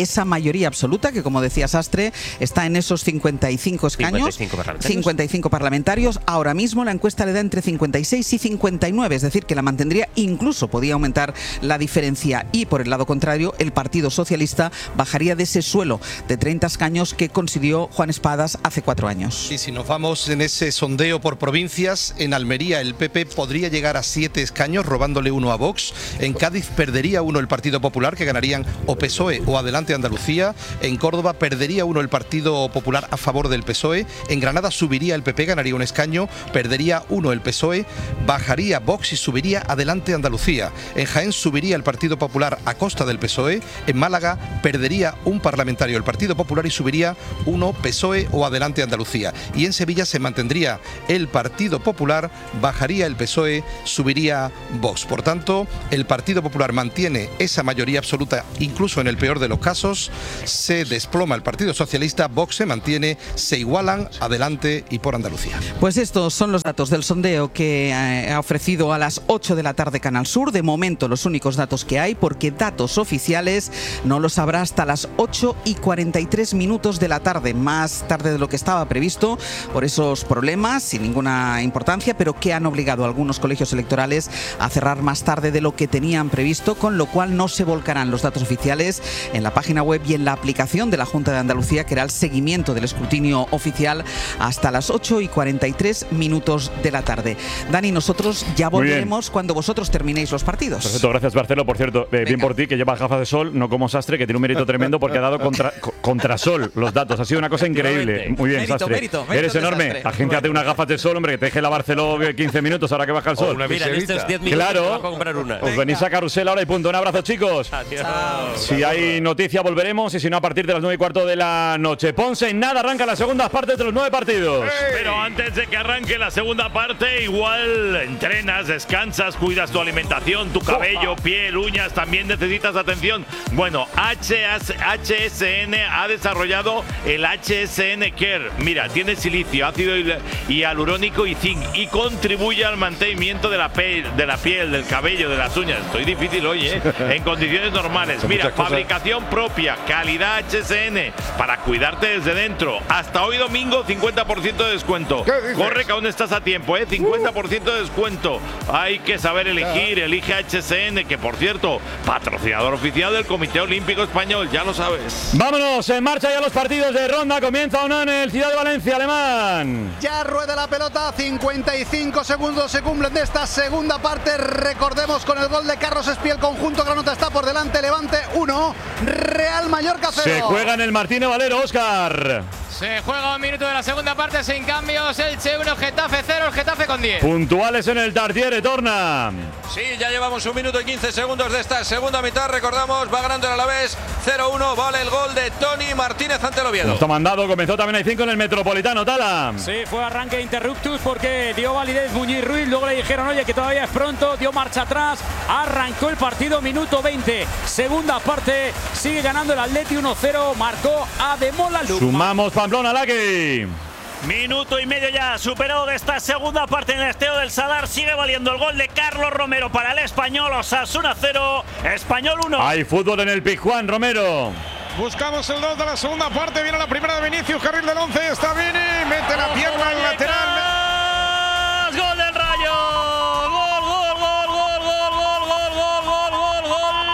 mayoría absoluta, que como decía Sastre, está en esos cincuenta y cinco escaños. cincuenta y cinco parlamentarios. cincuenta y cinco parlamentarios. Ahora mismo la encuesta le da entre cincuenta y seis y cincuenta y nueve, es decir, que la mantendría, incluso podía aumentar la diferencia. Y por el lado contrario, el Partido Socialista bajaría de ese suelo de treinta escaños que consiguió Juan Espadas hace cuatro años. Y si nos vamos en ese sondeo por provincias, en Almería el P P podría llegar a siete escaños, robándole uno a Vox. En Cádiz perdería uno el Partido Popular, que ganarían o P S O E o Adelante Andalucía. En Córdoba perdería uno el Partido Popular a favor del P S O E. En Granada subiría el P P, ganaría un escaño, perdería uno el P S O E, bajaría Vox y subiría Adelante Andalucía. En Jaén subiría el Partido Popular a costa del P S O E. En Málaga perdería un parlamentario el Partido Popular y subiría uno P S O E o Adelante Andalucía. Y en Sevilla se mantendría el Partido Popular, bajaría el P S O E, subiría Vox. Por tanto, el Partido Popular mantiene esa mayoría absoluta, incluso en el peor de los casos. Se desploma el Partido Socialista, Vox se mantiene, se igualan Adelante y Por Andalucía. Pues estos son los datos del sondeo que eh, ha ofrecido a las ocho de la tarde Canal Sur. De momento los únicos datos que hay, porque datos oficiales no los habrá hasta las ocho y cuarenta y tres minutos de la tarde, más tarde de lo que estaba previsto, por esos problemas sin ninguna importancia, pero que han obligado a algunos colegios electorales a cerrar más tarde de lo que tenían previsto, con lo cual no se volcarán los datos oficiales en la página web y en la aplicación de la Junta de Andalucía, que hará el seguimiento del escrutinio oficial hasta las ocho y cuarenta y tres minutos de la tarde. Dani, nosotros ya volveremos cuando vosotros terminéis los partidos. Perfecto, gracias Marcelo. Por cierto, eh, bien por ti, que lleva gafas de sol, no como Sastre, que tiene un mérito tremendo porque ha dado contra, co- contra sol los datos. Ha sido una cosa increíble. Muy bien, Mérito, Sastre. mérito, mérito Eres de enorme. Sastre. Agéntate unas gafas de sol, hombre, que te deje lavárcelo quince minutos ahora que baja el sol. Mira, en estos diez minutos te Claro. vas a comprar una. Os venís a Carrusel ahora y punto. Un abrazo, chicos. Adiós. Si hay noticia volveremos, y si no, a partir de las nueve y cuarto de la noche. Ponce, en nada, arranca las segundas partes de los nueve partidos. Pero antes de que arranque la segunda parte, igual entrenas, descansas, cuidas tu alimentación, tu cabello, piel, uñas, también necesitas atención. Bueno, H S N ha desarrollado el H S N Care. Mira, tiene silicio, ácido hialurónico y zinc, y contribuye al mantenimiento de la, piel, de la piel, del cabello, de las uñas. Estoy difícil hoy, ¿eh? En condiciones normales. Son Mira, muchas cosas. fabricación propia, calidad H S N, para cuidarte desde dentro. Hasta hoy domingo, cincuenta por ciento de descuento. Corre que aún estás a tiempo, ¿eh? cincuenta por ciento de descuento. Hay que saber elegir. Elige H S N, que por cierto, patrocinador oficial del Comité Olímpico Español, ya lo sabes. Vámonos, en marcha ya los partidos de ronda. Comienza o no en el Ciudad de Valencia, Alemán. Ya rueda la pelota, cincuenta y cinco segundos se cumplen de esta segunda parte. Recordemos, con el gol de Carlos Espí, el conjunto granota está por delante. Levante uno, Real Mallorca cero. Se juega en el Martínez Valero, Óscar. Se juega un minuto de la segunda parte sin cambios. Elche uno, Getafe cero, el Getafe con diez. Puntuales en el Tartiere, torna. Sí, ya llevamos un minuto y quince segundos de esta segunda mitad. Recordamos, va ganando el Alavés cero uno. Vale el gol de Tony Martínez ante el Oviedo. Está mandado, comenzó también hay cinco en el Metropolitano, Tala. Sí, fue arranque interruptus porque dio validez Muñiz Ruiz. Luego le dijeron, oye, que todavía es pronto. Dio marcha atrás. Arrancó el partido, minuto veinte. Segunda parte, sigue ganando el Atleti uno cero. Marcó Ademola Lukman. Sumamos Pamplona, Laki. Minuto y medio ya superado de esta segunda parte en el Estadio del Sadar. Sigue valiendo el gol de Carlos Romero para el Español. Osasuna cero, Español uno. Hay fútbol en el Pizjuán, Romero. Buscamos el dos de la segunda parte. Viene la primera de Vinicius, carril del once. Está Vini, mete la pierna al lateral. Gol del Rayo. Gol, gol, gol, gol, gol, gol, gol, gol, gol, gol,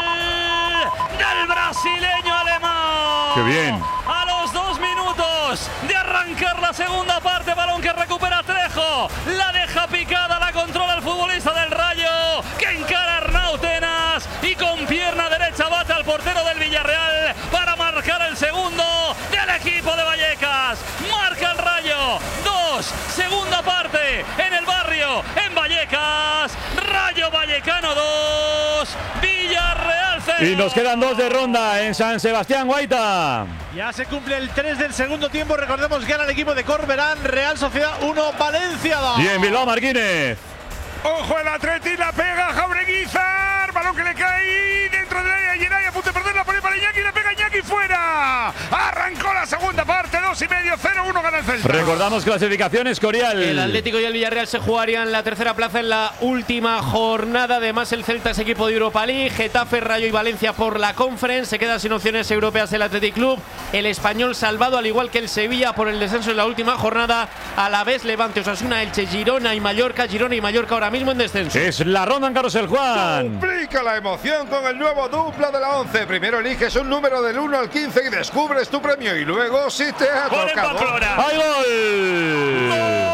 gol del brasileño alemán. Qué bien. A los dos minutos de arrancar la segunda parte, balón que recupera Trejo. La deja picada, la controla el futbolista del Rayo, que encara a Arnautenas y con pierna derecha bate al portero del Villarreal para marcar el segundo del equipo de Vallecas. Marca el Rayo. Dos. Segunda parte en el barrio, en Vallecas. Rayo Vallecano dos, Villarreal cero. Y nos quedan dos de ronda en San Sebastián, Guaita. Ya se cumple el tres del segundo tiempo. Recordemos que gana el equipo de Corberán. Real Sociedad uno, Valencia dos. Bien, Bilbao Martínez. Ojo el Atleti, la pega Jaureguizar. Balón que le cae dentro de la área. Geray a punto de perder hacerla por ahí para Iñaki, le pega Iñaki fuera. Arrancó la segunda parte, dos y medio, cero uno gana el Celta. Recordamos clasificaciones, Corial. El Atlético y el Villarreal se jugarían la tercera plaza en la última jornada. Además, el Celta es equipo de Europa League. Getafe, Rayo y Valencia por la Conference. Se queda sin opciones europeas el Athletic Club. El Español salvado, al igual que el Sevilla, por el descenso en la última jornada. A la vez, Levante, Osasuna, Elche, Girona y Mallorca. Girona y Mallorca ahora mismo en descenso. Es la ronda en Carlos el Juan. Duplica la emoción con el nuevo dupla de la once. Primero eliges un número del uno al quince y descubres tu premio. Y luego, si te ha ¡Gol en tocado… Pamplona! ¡Hay gol!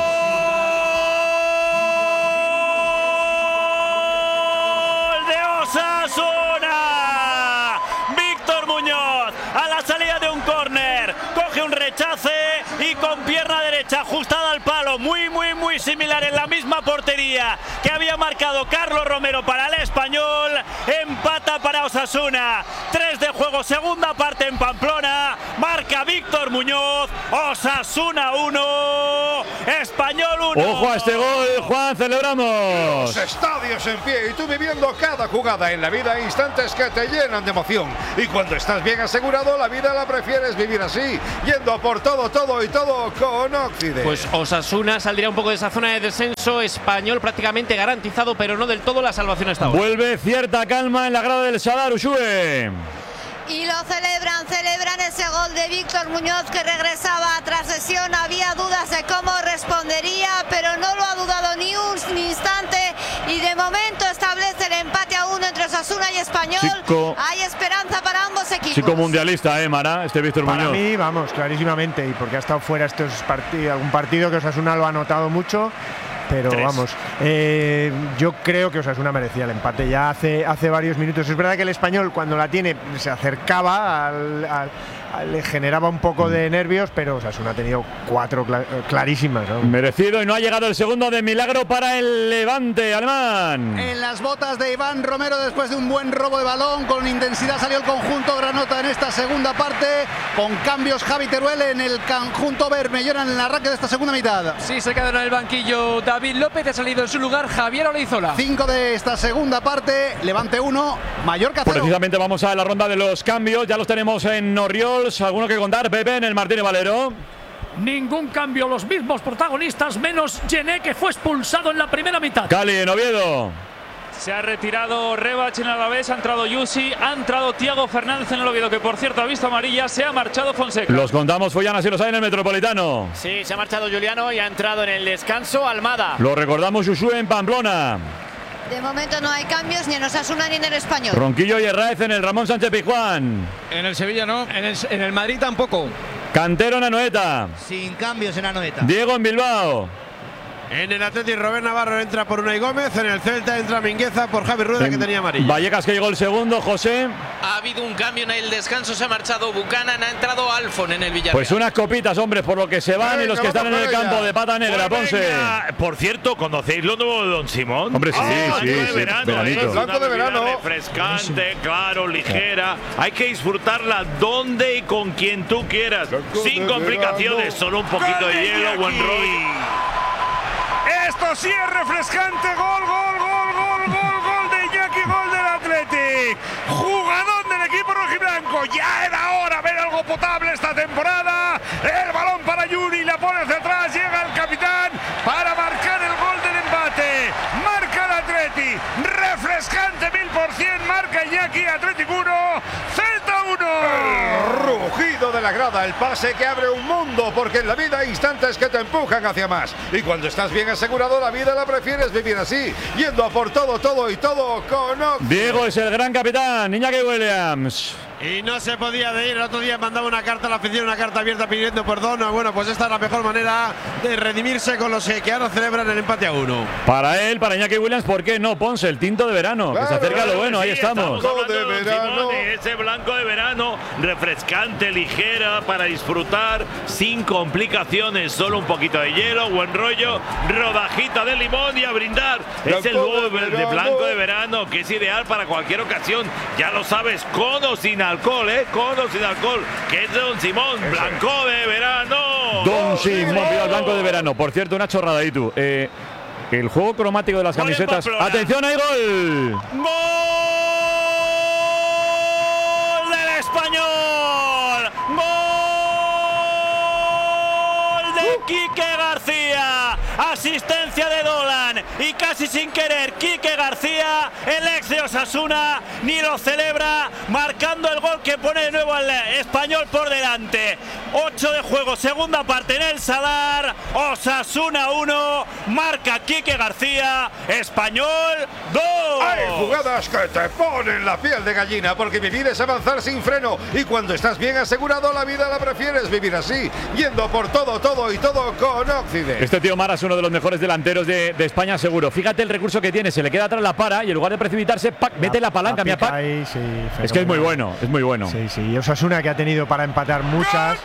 ¡Gol de Osasuna! Víctor Muñoz, a la salida de un córner, coge un rechace y con pierna derecha ajustada al palo, muy, muy, muy similar en la misma portería que había marcado Carlos Romero para el Español, empata para Osasuna. tres de juego, segunda parte en Pamplona, marca Víctor Muñoz, Osasuna uno, Español uno. Ojo a este gol, Juan, celebramos. Los estadios en pie y tú viviendo cada jugada en la vida, instantes que te llenan de emoción. Y cuando estás bien asegurado, la vida la prefieres vivir así, yendo por todo, todo y todo con Occident. Pues Osasuna saldría un poco de esa zona de descenso. Español prácticamente garantizado, pero no del todo la salvación hasta ahora. Vuelve cierta calma en la grada del Sadar, Ushue. Y lo celebran, celebran ese gol de Víctor Muñoz que regresaba tras sesión. Había dudas de cómo respondería, pero no lo ha dudado ni un instante. Y de momento establece el empate a uno entre Osasuna y Español. Chico. Hay esperanza para ambos equipos. Chico mundialista, ¿eh, Mara? Este Víctor Para Muñoz. mí, vamos, clarísimamente. Y porque ha estado fuera estos partidos, algún partido que Osasuna lo ha notado mucho. Pero Tres. vamos, eh, yo creo que Osasuna merecía el empate ya hace, hace varios minutos. Es verdad que el Español, cuando la tiene, se acercaba, al, al, al, le generaba un poco de nervios, pero Osasuna ha tenido cuatro cla clarísimas, ¿no? Merecido, y no ha llegado el segundo de milagro para el Levante alemán. En las botas de Iván Romero, después de un buen robo de balón, con intensidad salió el conjunto granota en esta segunda parte. Con cambios, Javi Teruel en el conjunto bermellón en el arranque de esta segunda mitad. Sí, se queda en el banquillo David López, ha salido en su lugar Javier Olaizola. Cinco de esta segunda parte, Levante uno, Mallorca cero. Precisamente vamos a la ronda de los cambios, ya los tenemos en Orriols. ¿Alguno que contar, Pepe, en el Martínez Valero? Ningún cambio, los mismos protagonistas, menos Gené, que fue expulsado en la primera mitad. Cali, en Oviedo. Se ha retirado Rebach en el Alavés, ha entrado Yusi, ha entrado Thiago Fernández en el Oviedo, que por cierto ha visto amarilla, se ha marchado Fonseca. Los contamos, Follana, si los hay en el Metropolitano. Sí, se ha marchado Juliano y ha entrado en el descanso Almada. Lo recordamos, Ushue en Pamplona. De momento no hay cambios ni en Osasuna ni en el Español. Ronquillo y Herráez en el Ramón Sánchez Pizjuán. En el Sevilla no, en el, en el Madrid tampoco. Cantero en Anoeta. Sin cambios en Anoeta. Diego en Bilbao. En el Athletic, Robert Navarro entra por Unai Gómez. En el Celta entra Mingueza por Javi Rueda, en que tenía amarilla. Vallecas, que llegó el segundo, José. Ha habido un cambio en el descanso, se ha marchado Buchanan, ha entrado Alfon en el Villarreal. Pues unas copitas, hombre, por lo que se van Venga, y los que están en el campo de pata negra, Pues Ponce. venga. Por cierto, ¿conocéis lo nuevo de Don Simón? Hombre, sí, Ah, sí, blanco sí, de verano, veranito. ¿eh? Blanco Una de bebida verano. refrescante, claro, ligera. Hay que disfrutarla donde y con quien tú quieras. Sin de complicaciones, verano. solo un poquito de ¡Gol de hielo, buen Iñaki! rollo. Esto sí es refrescante. Gol, gol, gol, gol, gol, gol de Iñaki, gol del Athletic. Jugador del equipo rojiblanco. Ya era hora ver algo potable esta temporada. El balón para Yuri, la pone hacia atrás. Llega el capitán para marcar el gol del empate. Marca el Athletic. Refrescante mil por cien. Marca Iñaki, Athletic uno, Celta uno. Rugido de la grada, el pase que abre un mundo, porque en la vida hay instantes que te empujan hacia más. Y cuando estás bien asegurado, la vida la prefieres vivir así, yendo a por todo, todo y todo con Occident. Diego es el gran capitán, Iñaki Williams. Y no se podía de ir. El otro día mandaba una carta a la afición, una carta abierta pidiendo perdón. Bueno, pues esta es la mejor manera de redimirse con los que ahora celebran el empate a uno. Para él, para Iñaki Williams, ¿por qué no? Ponce, el tinto de verano, que se acerca a lo bueno, ahí Sí, estamos. hablando de Don Simón, ese blanco de verano, refrescante, ligera, para disfrutar sin complicaciones, solo un poquito de hielo, buen rollo, rodajita de limón y a brindar. Es el nuevo de, de blanco de verano, que es ideal para cualquier ocasión. Ya lo sabes, con o sin alcohol, ¿eh? Con o sin alcohol, que es de Don Simón, blanco de verano. Don Simón, pide al blanco de verano. Por cierto, una chorrada ahí tú. Eh, el juego cromático de las Gol en camisetas. Pamplona. ¡Atención, hay gol! ¡Gol Quique García. Asistencia de Dolan y casi sin querer Quique García, el ex de Osasuna, ni lo celebra, marcando el gol que pone de nuevo al Español por delante. ocho de juego, segunda parte en el Sadar. Osasuna uno, marca Quique García, Español dos. Hay jugadas que te ponen la piel de gallina, porque vivir es avanzar sin freno, y cuando estás bien asegurado la vida la prefieres vivir así, yendo por todo, todo y todo con Occident. Este tío Mara es uno de los mejores delanteros de, de España, seguro. Fíjate el recurso que tiene, se le queda atrás la para y en lugar de precipitarse, ¡pac! Mete la palanca, mira, ¡pac! Ahí, sí, es que es muy bueno, es muy bueno. Sí, sí, y Osasuna que ha tenido para empatar muchas,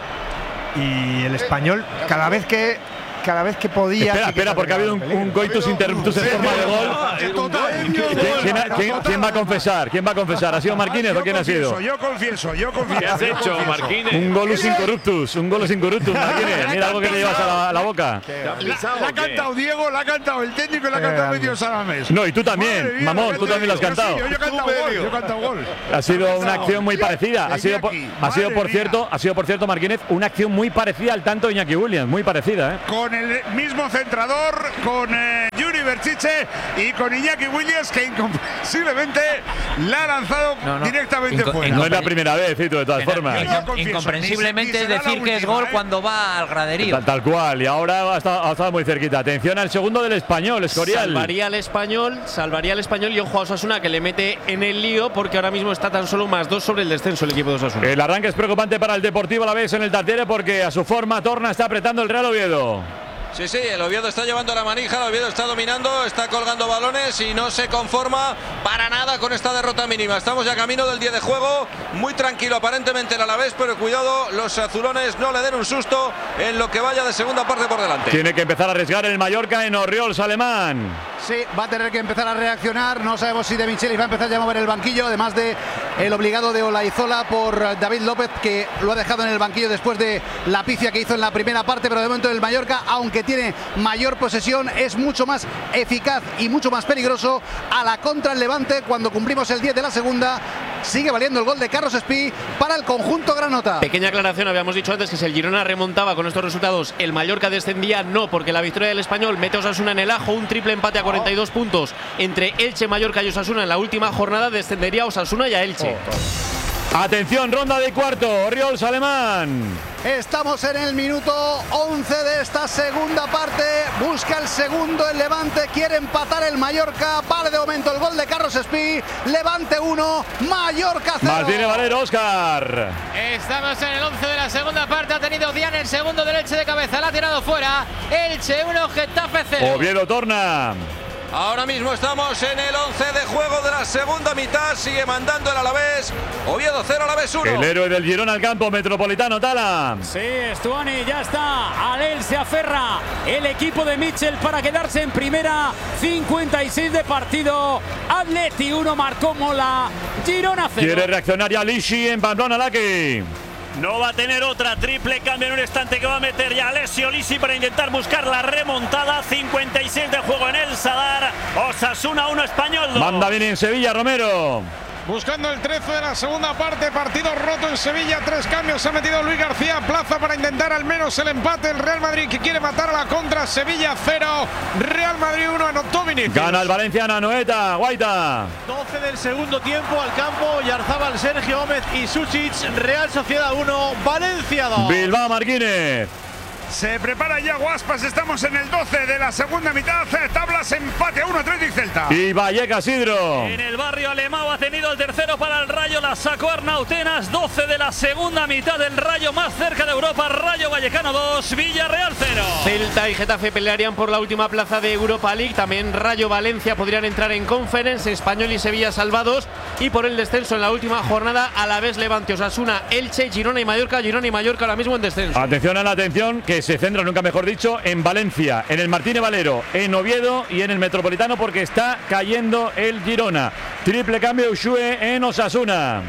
y el Español cada vez que cada vez que podía. Espera, sí que espera, porque ha habido un, un coitus interruptus en forma de gol. ¿Quién, quién, quién, ¿Quién va a confesar? ¿Quién va a confesar? ¿Ha sido Marquínez o quién ha sido? Yo confieso, yo confieso. ¿Qué has hecho, Marquínez? Un golus incorruptus, un golus incorruptus, Marquínez. Mira algo que le llevas a la, a la boca. La ha cantado Diego, la ha cantado el técnico y la ha cantado medio Salamés. No, y tú también, mamón, tú también lo has cantado. Yo he cantado gol, yo he cantado gol. Ha sido una acción muy parecida. Ha sido, por, ha sido por cierto, ha sido por cierto, Marquínez, una acción muy parecida al tanto de Iñaki Williams, muy parecida, ¿eh? Con el mismo centrador, con eh, Yuri Berchiche y con Iñaki Williams, que incomprensiblemente la ha lanzado no, no. directamente Inco fuera. No es la primera vez, Cito, de todas formas. Incomprensiblemente decir que es gol cuando va al graderío. Tal, tal cual, y ahora ha estado, ha estado muy cerquita. Atención al segundo del Español, Escorial. Salvaría al Español, salvaría al Español y ojo a Osasuna, que le mete en el lío porque ahora mismo está tan solo más dos sobre el descenso el equipo de Osasuna. El arranque es preocupante para el Deportivo Alavés en el Tartiere porque a su forma Torna está apretando el Real Oviedo. Sí, sí, el Oviedo está llevando la manija, el Oviedo está dominando, está colgando balones y no se conforma para nada con esta derrota mínima. Estamos ya camino del día de juego, muy tranquilo aparentemente el Alavés, pero cuidado, los azulones no le den un susto en lo que vaya de segunda parte por delante. Tiene que empezar a arriesgar el Mallorca en Orriols, Alemán. Sí, va a tener que empezar a reaccionar. No sabemos si De Michelis va a empezar ya a mover el banquillo, además de el obligado de Olaizola por David López, que lo ha dejado en el banquillo después de la pifia que hizo en la primera parte. Pero de momento el Mallorca, aunque tiene mayor posesión, es mucho más eficaz y mucho más peligroso a la contra el Levante. Cuando cumplimos el diez de la segunda, sigue valiendo el gol de Carlos Espí para el conjunto granota. Pequeña aclaración, habíamos dicho antes que si el Girona remontaba con estos resultados, el Mallorca descendía, no, porque la victoria del Español mete a Osasuna en el ajo, un triple empate a cuarenta y dos puntos entre Elche, Mallorca y Osasuna en la última jornada, descendería a Osasuna y a Elche. Atención, ronda de cuarto, Orriols, Alemán. Estamos en el minuto once de esta segunda parte. Busca el segundo el Levante, quiere empatar el Mallorca. Vale de momento el gol de Carlos Espí. Levante uno, Mallorca cero. Martínez Valero, Óscar. Estamos en el once de la segunda parte. Ha tenido Dian el segundo del Elche de cabeza. La ha tirado fuera. Elche uno, Getafe cero. Oviedo Torna. Ahora mismo estamos en el once de juego de la segunda mitad. Sigue mandando el Alavés. Oviedo cero, Alavés uno. El héroe del Girona al campo, Metropolitano, Tala. Sí, Stuani ya está. Alel se aferra el equipo de Mitchell para quedarse en primera. cincuenta y seis de partido. Atleti uno, marcó Mola. Girona cero. Quiere reaccionar ya Lishi en Pamplona, Laki. No va a tener otra, triple cambio en un instante que va a meter ya Alessio Lisi para intentar buscar la remontada. cincuenta y seis de juego en el Sadar. Osasuna uno, Español dos. Manda bien en Sevilla, Romero. Buscando el trece de la segunda parte, partido roto en Sevilla, tres cambios, ha metido Luis García Plaza para intentar al menos el empate. El Real Madrid que quiere matar a la contra, Sevilla cero, Real Madrid uno, anotó Vinicius. Gana el Valencia, Anoeta, Guaita. doce del segundo tiempo al campo, Yarzábal, Sergio Gómez y Suchic. Real Sociedad uno, Valencia dos. Bilbao, Marquínez. Se prepara ya Guaspas, estamos en el doce de la segunda mitad, tablas empate a uno, Atlético Celta. Y Vallecas, Sidro. En el barrio Alemão ha tenido el tercero para el Rayo, la sacó Arnautenas, doce de la segunda mitad del Rayo más cerca de Europa, Rayo Vallecano dos, Villarreal cero. Celta y Getafe pelearían por la última plaza de Europa League, también Rayo Valencia podrían entrar en Conference, Español y Sevilla salvados, y por el descenso en la última jornada, Alavés, Levante, Osasuna, Elche, Girona y Mallorca, Girona y Mallorca ahora mismo en descenso. Atención a la atención, que se centra, nunca mejor dicho, en Valencia, en el Martínez Valero, en Oviedo y en el Metropolitano, porque está cayendo el Girona. Triple cambio Ushue en Osasuna.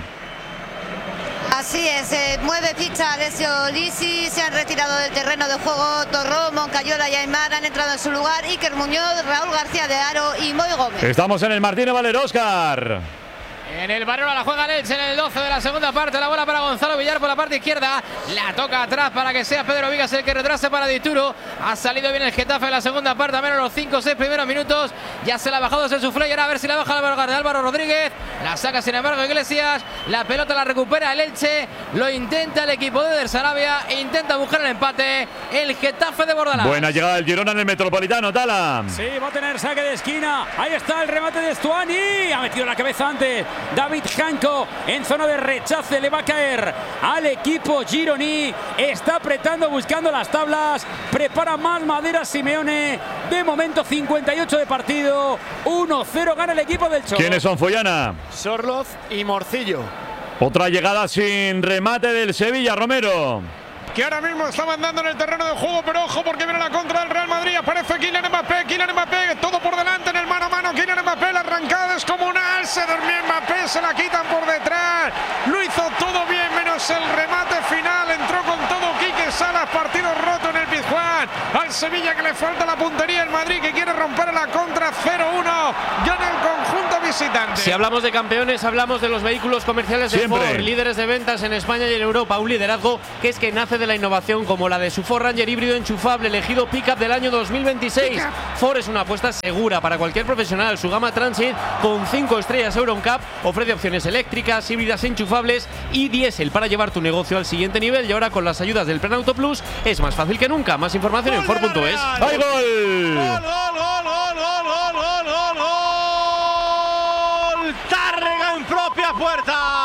Así es, eh, mueve ficha Alessio Lisi, se han retirado del terreno de juego Torró, Moncayola y Aymar, han entrado en su lugar Iker Muñoz, Raúl García de Aro y Moy Gómez. Estamos en el Martínez Valero, Óscar. En el balón la juega Leche en el doce de la segunda parte. La bola para Gonzalo Villar por la parte izquierda. La toca atrás para que sea Pedro Vigas el que retrase para Dituro. Ha salido bien el Getafe en la segunda parte, a menos los cinco o seis primeros minutos. Ya se la ha bajado ese suflé y ahora a ver si la baja la de Álvaro Rodríguez. La saca sin embargo Iglesias. La pelota la recupera el Elche. Lo intenta el equipo de Sarabia. E intenta buscar el empate el Getafe de Bordalás. Buena llegada del Girona en el Metropolitano, Tala. Sí, va a tener saque de esquina. Ahí está el remate de Stuani. Ha metido la cabeza antes David Janko en zona de rechace. Le va a caer al equipo gironí. Está apretando, buscando las tablas. Prepara más madera Simeone. De momento cincuenta y ocho de partido. uno cero gana el equipo del Cholo. ¿Quiénes son, Follana? Sorloz y Morcillo. Otra llegada sin remate del Sevilla, Romero. Que ahora mismo está mandando en el terreno de juego, pero ojo porque viene la contra del Real Madrid. Aparece Kylian Mbappé, Kylian Mbappé, todo por delante en el mano a mano. Kylian Mbappé, la arrancada descomunal. Se dormía Mbappé, se la quitan por detrás. Lo hizo todo bien, menos el remate final. Entró con todo Quique Salas, partido roto en el Pizjuán. Al Sevilla que le falta la puntería. El Madrid que quiere romper la contra. Cero uno. Gana el conjunto visitante. Si hablamos de campeones, hablamos de los vehículos comerciales de Siempre. Ford, líderes de ventas en España y en Europa. Un liderazgo que es que nace de la innovación como la de su Ford Ranger híbrido enchufable, elegido Pickup del año dos mil veintiséis. Ford es una apuesta segura para cualquier profesional. Su gama Transit con cinco estrellas Euro N C A P ofrece opciones eléctricas, híbridas enchufables y diésel para llevar tu negocio al siguiente nivel. Y ahora con las ayudas del Plan Auto Plus es más fácil que nunca. Más información en Ford punto es. ¡Hay gol! ¡Gol, gol, gol, gol, gol, gol, gol, gol, gol! Tárrega en propia puerta.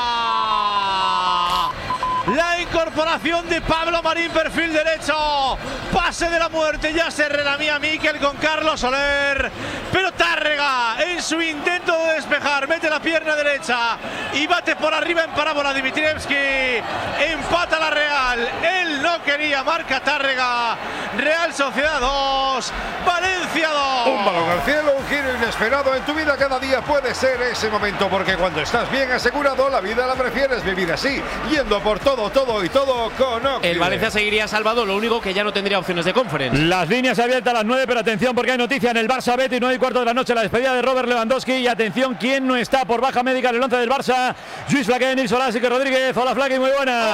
La incorporación de Pablo Marín, perfil derecho. Pase de la muerte, ya se relamía Miquel con Carlos Soler. Pero Tárrega, en su intento de despejar, mete la pierna derecha y bate por arriba en parábola Dimitrievski. Empata la Real. Él no quería, marca Tárrega. Real Sociedad dos, Valencia dos. Un balón al cielo, un giro inesperado en tu vida cada día puede ser ese momento, porque cuando estás bien asegurado, la vida la prefieres vivir así, yendo por todo, todo y todo con Octi. El Valencia seguiría salvado, lo único que ya no tendría opciones de conference. Las líneas abiertas a las nueve, pero atención porque hay noticia en el Barça Betis, nueve y cuarto de la noche, la despedida de Robert Lewandowski. Y atención, ¿quién no está por baja médica en el once del Barça? Luis Flaque, Nils Olasic Rodríguez. Hola Flaque, muy buenas.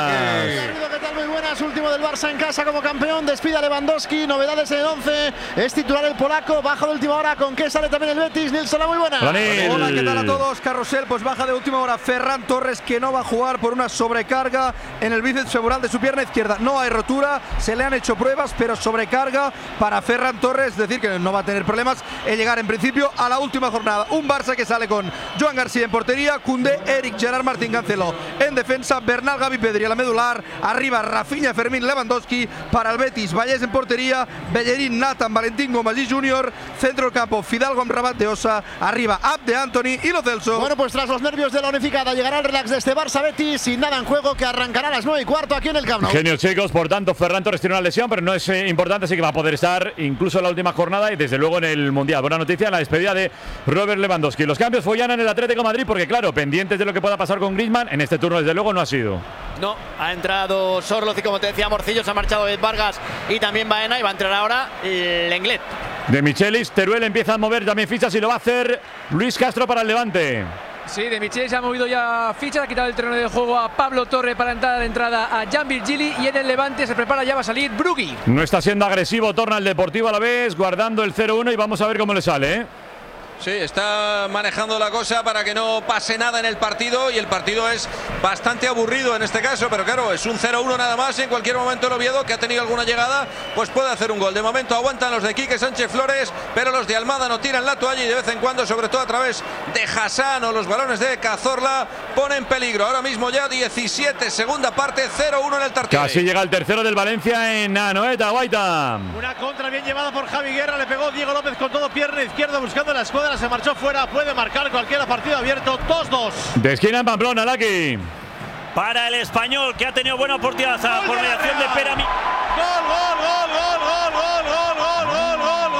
Hola, ¿qué tal? Muy buenas. Último del Barça en casa como campeón. Despide a Lewandowski, novedades en el once. Es titular el polaco, baja de última hora. ¿Con qué sale también el Betis? Nils, hola, muy buenas. Hola, Hola, ¿qué tal a todos? Carrusel, pues baja de última hora Ferran Torres, que no va a jugar por una sobrecarga en el bíceps femoral de su pierna izquierda. No hay rotura, se le han hecho pruebas, pero sobrecarga para Ferran Torres, es decir, que no va a tener problemas en llegar en principio a la última jornada. Un Barça que sale con Joan García en portería, Koundé, Eric, Gerard Martín, Cancelo en defensa, Bernal, Gavi, Pedri a la medular, arriba Rafinha, Fermín, Lewandowski. Para el Betis, Vallés en portería, Bellerín, Nathan, Valentín Gómez y Junior, centro del campo, Fidalgo, Amrabat de Osa, arriba Abde, Anthony y Lo Celso. Bueno, pues tras los nervios de la unificada llegará el relax de este Barça Betis sin nada en juego, que arrancará a las nueve y cuarto aquí en el Camp Nou. Genios, chicos, por tanto Ferran Torres tiene una lesión, pero no es eh, importante, así que va a poder estar incluso en la última jornada y desde luego en el Mundial. Buena noticia en la despedida de Robert Lewandowski. Los cambios Follana en el Atlético de Madrid, porque claro, pendientes de lo que pueda pasar con Griezmann, en este turno desde luego no ha sido. No, ha entrado Sorloz y como te decía Morcillo, se ha marchado Ed Vargas y también Baena, y va a entrar ahora Lenglet. De Michelis, Teruel empieza a mover también fichas y lo va a hacer Luis Castro para el Levante. Sí, de Michelis ha movido ya fichas, ha quitado el terreno de juego a Pablo Torre para entrar de entrada a Jan Virgili, y en el Levante se prepara, ya va a salir Brugui. No está siendo agresivo, torna el Deportivo a la vez, guardando el cero uno y vamos a ver cómo le sale, ¿eh? Sí, está manejando la cosa para que no pase nada en el partido, y el partido es bastante aburrido en este caso, pero claro, es un cero uno nada más y en cualquier momento el Oviedo, que ha tenido alguna llegada, pues puede hacer un gol. De momento aguantan los de Quique Sánchez Flores, pero los de Almada no tiran la toalla y de vez en cuando, sobre todo a través de Hassan o los balones de Cazorla, pone en peligro. Ahora mismo ya diecisiete, segunda parte, cero uno en el Tartiere. Casi llega el tercero del Valencia en Anoeta, Guaita. Una contra bien llevada por Javi Guerra, le pegó Diego López con todo, pierna izquierda buscando la escuadra, se marchó fuera, puede marcar cualquiera, partido abierto, dos dos. De esquina en Pamplona, Laki. Para el Español, que ha tenido buena oportunidad por mediación de Pera. Gol, gol, gol, gol, gol, gol, gol, gol, gol,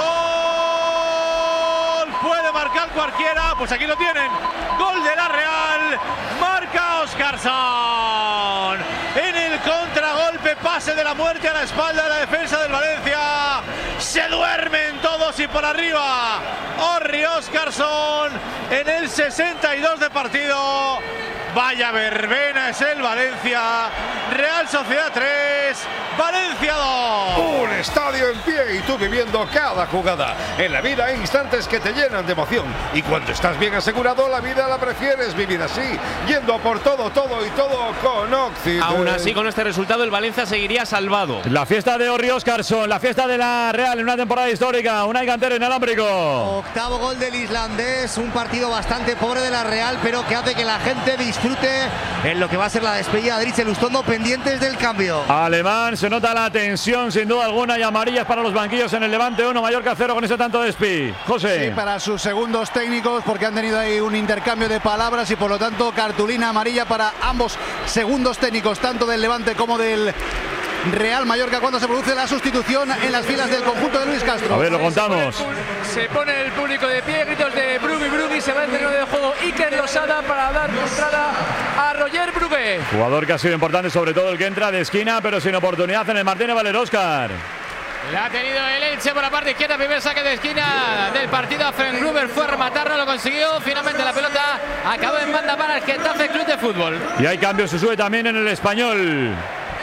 gol, gol. Puede marcar cualquiera, pues aquí lo tienen. Gol de la Real, marca Óscarson. En el contragolpe pase de la muerte a la espalda de la defensa del Valencia. Se duermen todos y por arriba Orri Óscarson en el sesenta y dos de partido. Vaya verbena es el Valencia. Real Sociedad tres, Valencia dos. Un estadio en pie y tú viviendo cada jugada. En la vida hay instantes que te llenan de emoción. Y cuando estás bien asegurado, la vida la prefieres vivir así. Yendo por todo, todo y todo con Occident. Aún así, con este resultado, el Valencia seguiría salvado. La fiesta de Orri Óscarson, la fiesta de la Real en una temporada histórica. Unai Cantero inalámbrico. Octavo gol del islandés. Un partido bastante pobre de la Real, pero que hace que la gente disfrute en lo que va a ser la despedida de Dries Lustondo, pendientes del cambio. Alemán, se nota la tensión sin duda alguna y amarillas para los banquillos en el Levante uno, Mallorca cero con ese tanto de Espi. José. Sí, para sus segundos técnicos porque han tenido ahí un intercambio de palabras y por lo tanto cartulina amarilla para ambos segundos técnicos, tanto del Levante como del Real Mallorca, cuando se produce la sustitución en las filas del conjunto de Luis Castro. A ver, lo contamos. Se pone el público de pie, gritos de Brugui, Brugui, se va el terreno de juego Iker Losada para dar entrada a Roger Brugge. Jugador que ha sido importante, sobre todo el que entra de esquina, pero sin oportunidad en el Martínez Valero. Óscar. La ha tenido el Elche por la parte izquierda, primer saque de esquina del partido. Fren Gruber fue a rematar, no lo consiguió. Finalmente la pelota acabó en banda para el Getafe Club de Fútbol. Y hay cambios, se sube también en el Español.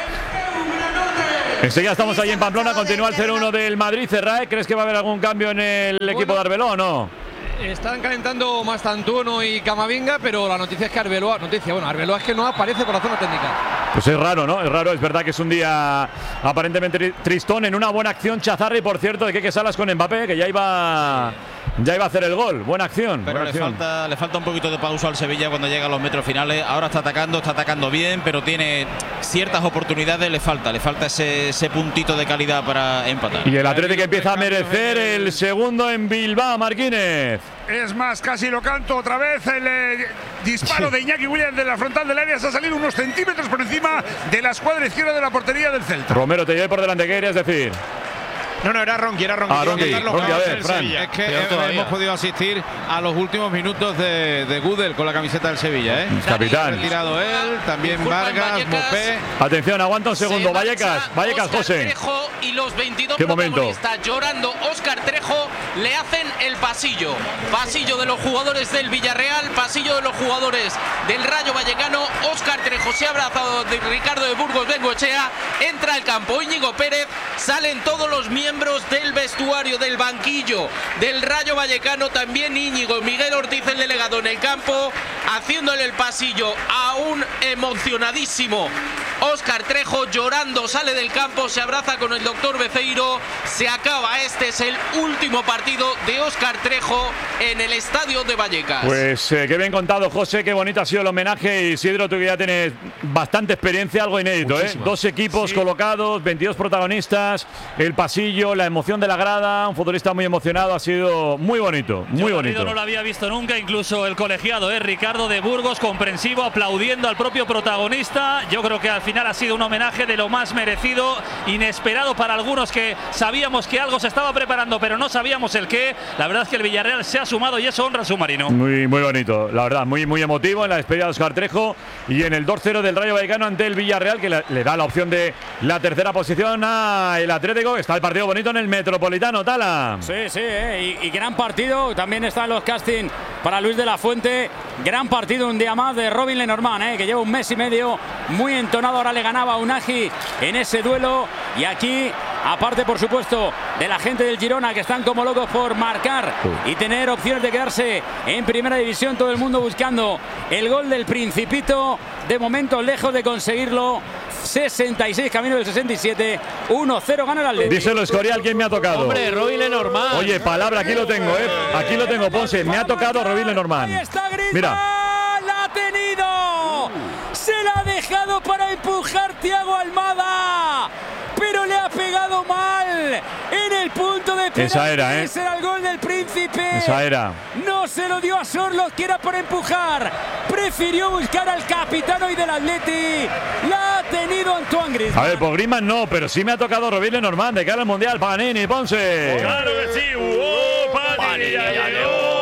Enseguida estamos ahí en Pamplona, continúa el cero uno del Madrid. Cerrae, ¿crees que va a haber algún cambio en el bueno, equipo de Arbeloa o no? Están calentando Mastantuono y Camavinga, pero la noticia es que Arbeloa, noticia, bueno, Arbeloa es que no aparece por la zona técnica. Pues es raro, ¿no? Es raro, es verdad que es un día aparentemente tristón en una buena acción Chazarri, por cierto, de Keke Salas con Mbappé, que ya iba... Ya iba a hacer el gol, buena acción. Pero buena le, acción. Falta, le falta un poquito de pausa al Sevilla cuando llega a los metros finales. Ahora está atacando, está atacando bien, pero tiene ciertas oportunidades, le falta, le falta ese, ese puntito de calidad para empatar. Y el Atlético empieza a merecer el segundo en Bilbao, Marquínez. Es más, casi lo canto otra vez. El eh, disparo sí. de Iñaki Williams de la frontal del área se ha salido unos centímetros por encima de la escuadra izquierda de la portería del Celta. Romero, te llevé por delante, ¿qué querías decir? No, no, era Ronqui, era Ronqui. Ah, Ronqui, Ronqui, a ver, Fran. Es que eh, hemos podido asistir a los últimos minutos de, de Gudel con la camiseta del Sevilla, ¿eh? Capitán. Retirado él, también Vargas, Mopé. Atención, aguanta un segundo. Vallecas, Vallecas, José. Trejo y los veintidós ¿Qué protagonistas llorando. Óscar Trejo le hacen el pasillo. Pasillo de los jugadores del Villarreal, pasillo de los jugadores del Rayo Vallecano. Óscar Trejo se ha abrazado de Ricardo de Burgos Bengoechea. Entra al campo Íñigo Pérez. Salen todos los miembros del vestuario, del banquillo del Rayo Vallecano, también Íñigo, Miguel Ortiz, el delegado, en el campo, haciéndole el pasillo a un emocionadísimo Óscar Trejo, llorando, sale del campo, se abraza con el doctor Beceiro, se acaba, este es el último partido de Óscar Trejo en el estadio de Vallecas. Pues eh, qué bien contado, José, qué bonito ha sido el homenaje. Isidro, tú que ya tienes bastante experiencia, algo inédito, Muchísimo. ¿eh? Dos equipos sí. colocados, veintidós protagonistas, el pasillo, la emoción de la grada, un futbolista muy emocionado, ha sido muy bonito, muy Yo bonito. No lo había visto nunca, incluso el colegiado, ¿eh? Ricardo de Burgos, comprensivo, aplaudiendo al propio protagonista. Yo creo que al final ha sido un homenaje de lo más merecido, inesperado para algunos que sabíamos que algo se estaba preparando, pero no sabíamos el qué. La verdad es que el Villarreal se ha sumado y eso honra al submarino. Muy, muy bonito, la verdad, muy, muy emotivo en la despedida de Óscar Trejo y en el dos cero del Rayo Vallecano ante el Villarreal, que le, le da la opción de la tercera posición al Atlético. Está el partido bonito en el Metropolitano, Tala. Sí, sí, eh, y, y gran partido. También están los casting para Luis de la Fuente. Gran partido un día más de Robin Lenormand, eh, que lleva un mes y medio muy entonado. Ahora le ganaba a Unagi en ese duelo. Y aquí, aparte por supuesto de la gente del Girona, que están como locos por marcar y tener opciones de quedarse en primera división, todo el mundo buscando el gol del Principito. De momento lejos de conseguirlo. sesenta y seis, camino del sesenta y siete. uno cero gana el Atlético. Díselo, Escorial, ¿quién me ha tocado? Hombre, Robin Lenormand. Oye, palabra, aquí lo tengo, ¿eh? Aquí lo tengo, Ponce. Me ha tocado Robin Lenormand. Ahí está Griezmann. Mira. ¡La ha tenido! Se la ha dejado para empujar Thiago Almada. Pero le ha pegado mal en el punto de penalti. Esa era, ¿eh? Ese era el gol del Príncipe. Esa era. No se lo dio a Sorloth, que era por empujar. Prefirió buscar al capitán hoy del Atleti. La ha tenido Antoine Griezmann. A ver, por Griezmann no, pero sí me ha tocado Robin Lenormand de cara al Mundial. Panini, Ponce. Claro que sí. ¡Oh, Panini! ¡Ya llegó! ¡Panini!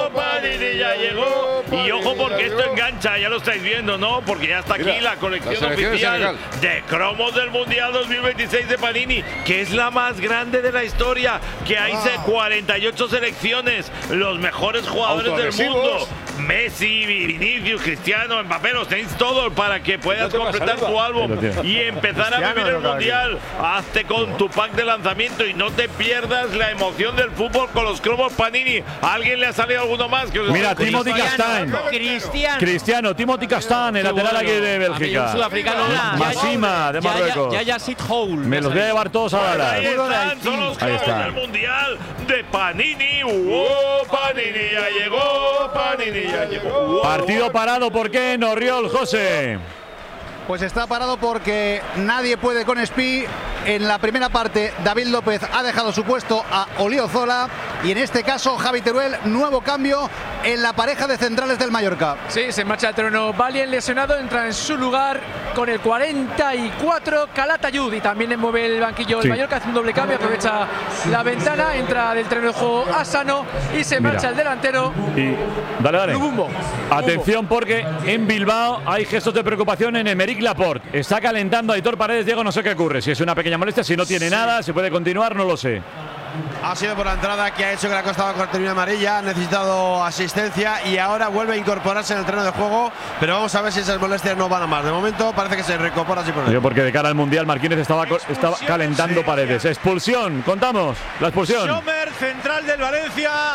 Panini ya llegó. Y ojo porque esto engancha, ya lo estáis viendo, ¿no? Porque ya está aquí Mira, la colección la oficial de cromos del Mundial dos mil veintiséis de Panini, que es la más grande de la historia, que hay Ah. cuarenta y ocho selecciones, los mejores jugadores del Autoadhesivos. mundo. Messi, Vinicius, Cristiano, Mbappé, los tenéis todos para que puedas No te completar pasa tu nada. álbum Lo tiene. y empezar a Cristiano, vivir el no cabe Mundial. Hazte con tu pack de lanzamiento y no te pierdas la emoción del fútbol con los cromos Panini. ¿A alguien le ha salido alguno más? Que os Mira, esté- Timothy Castagne. Cristiano. Cristiano, Timothy Castagne, el Qué lateral bueno. aquí de A mí Bélgica. un sudafricano. Masima, de Marruecos. Ya, ya, Sit Hole. Me los voy a llevar todos a Dallas. Ahí están, son los Ahí cromos está. del Mundial de Panini. ¡Oh, Panini ya llegó! Panini ya llegó. Partido parado, ¿por qué? Norriol, José. Pues está parado porque nadie puede con Espí. En la primera parte, David López ha dejado su puesto a Oliozola. Y en este caso, Javi Teruel, nuevo cambio en la pareja de centrales del Mallorca. Sí, se marcha el terreno Valien lesionado, entra en su lugar con el cuarenta y cuatro Calatayud y también mueve el banquillo el Sí. Mallorca, hace un doble cambio, aprovecha la ventana, entra del terreno de juego Asano y se Mira. marcha el delantero. Y dale, dale. Lubumbo. Atención porque en Bilbao hay gestos de preocupación en Emerick Laporte. Está calentando a Aitor Paredes. Diego, no sé qué ocurre. Si es una pequeña molestia, si no tiene nada, si puede continuar, no lo sé. Ha sido por la entrada que ha hecho que la Costa con cartulina amarilla, ha necesitado asistencia y ahora vuelve a incorporarse en el terreno de juego, pero vamos a ver si esas molestias no van a más. De momento parece que se reincorpora así por Yo porque de cara al Mundial Marquínez estaba, co- estaba calentando Paredes. Expulsión, contamos la expulsión. Sommer, central del Valencia.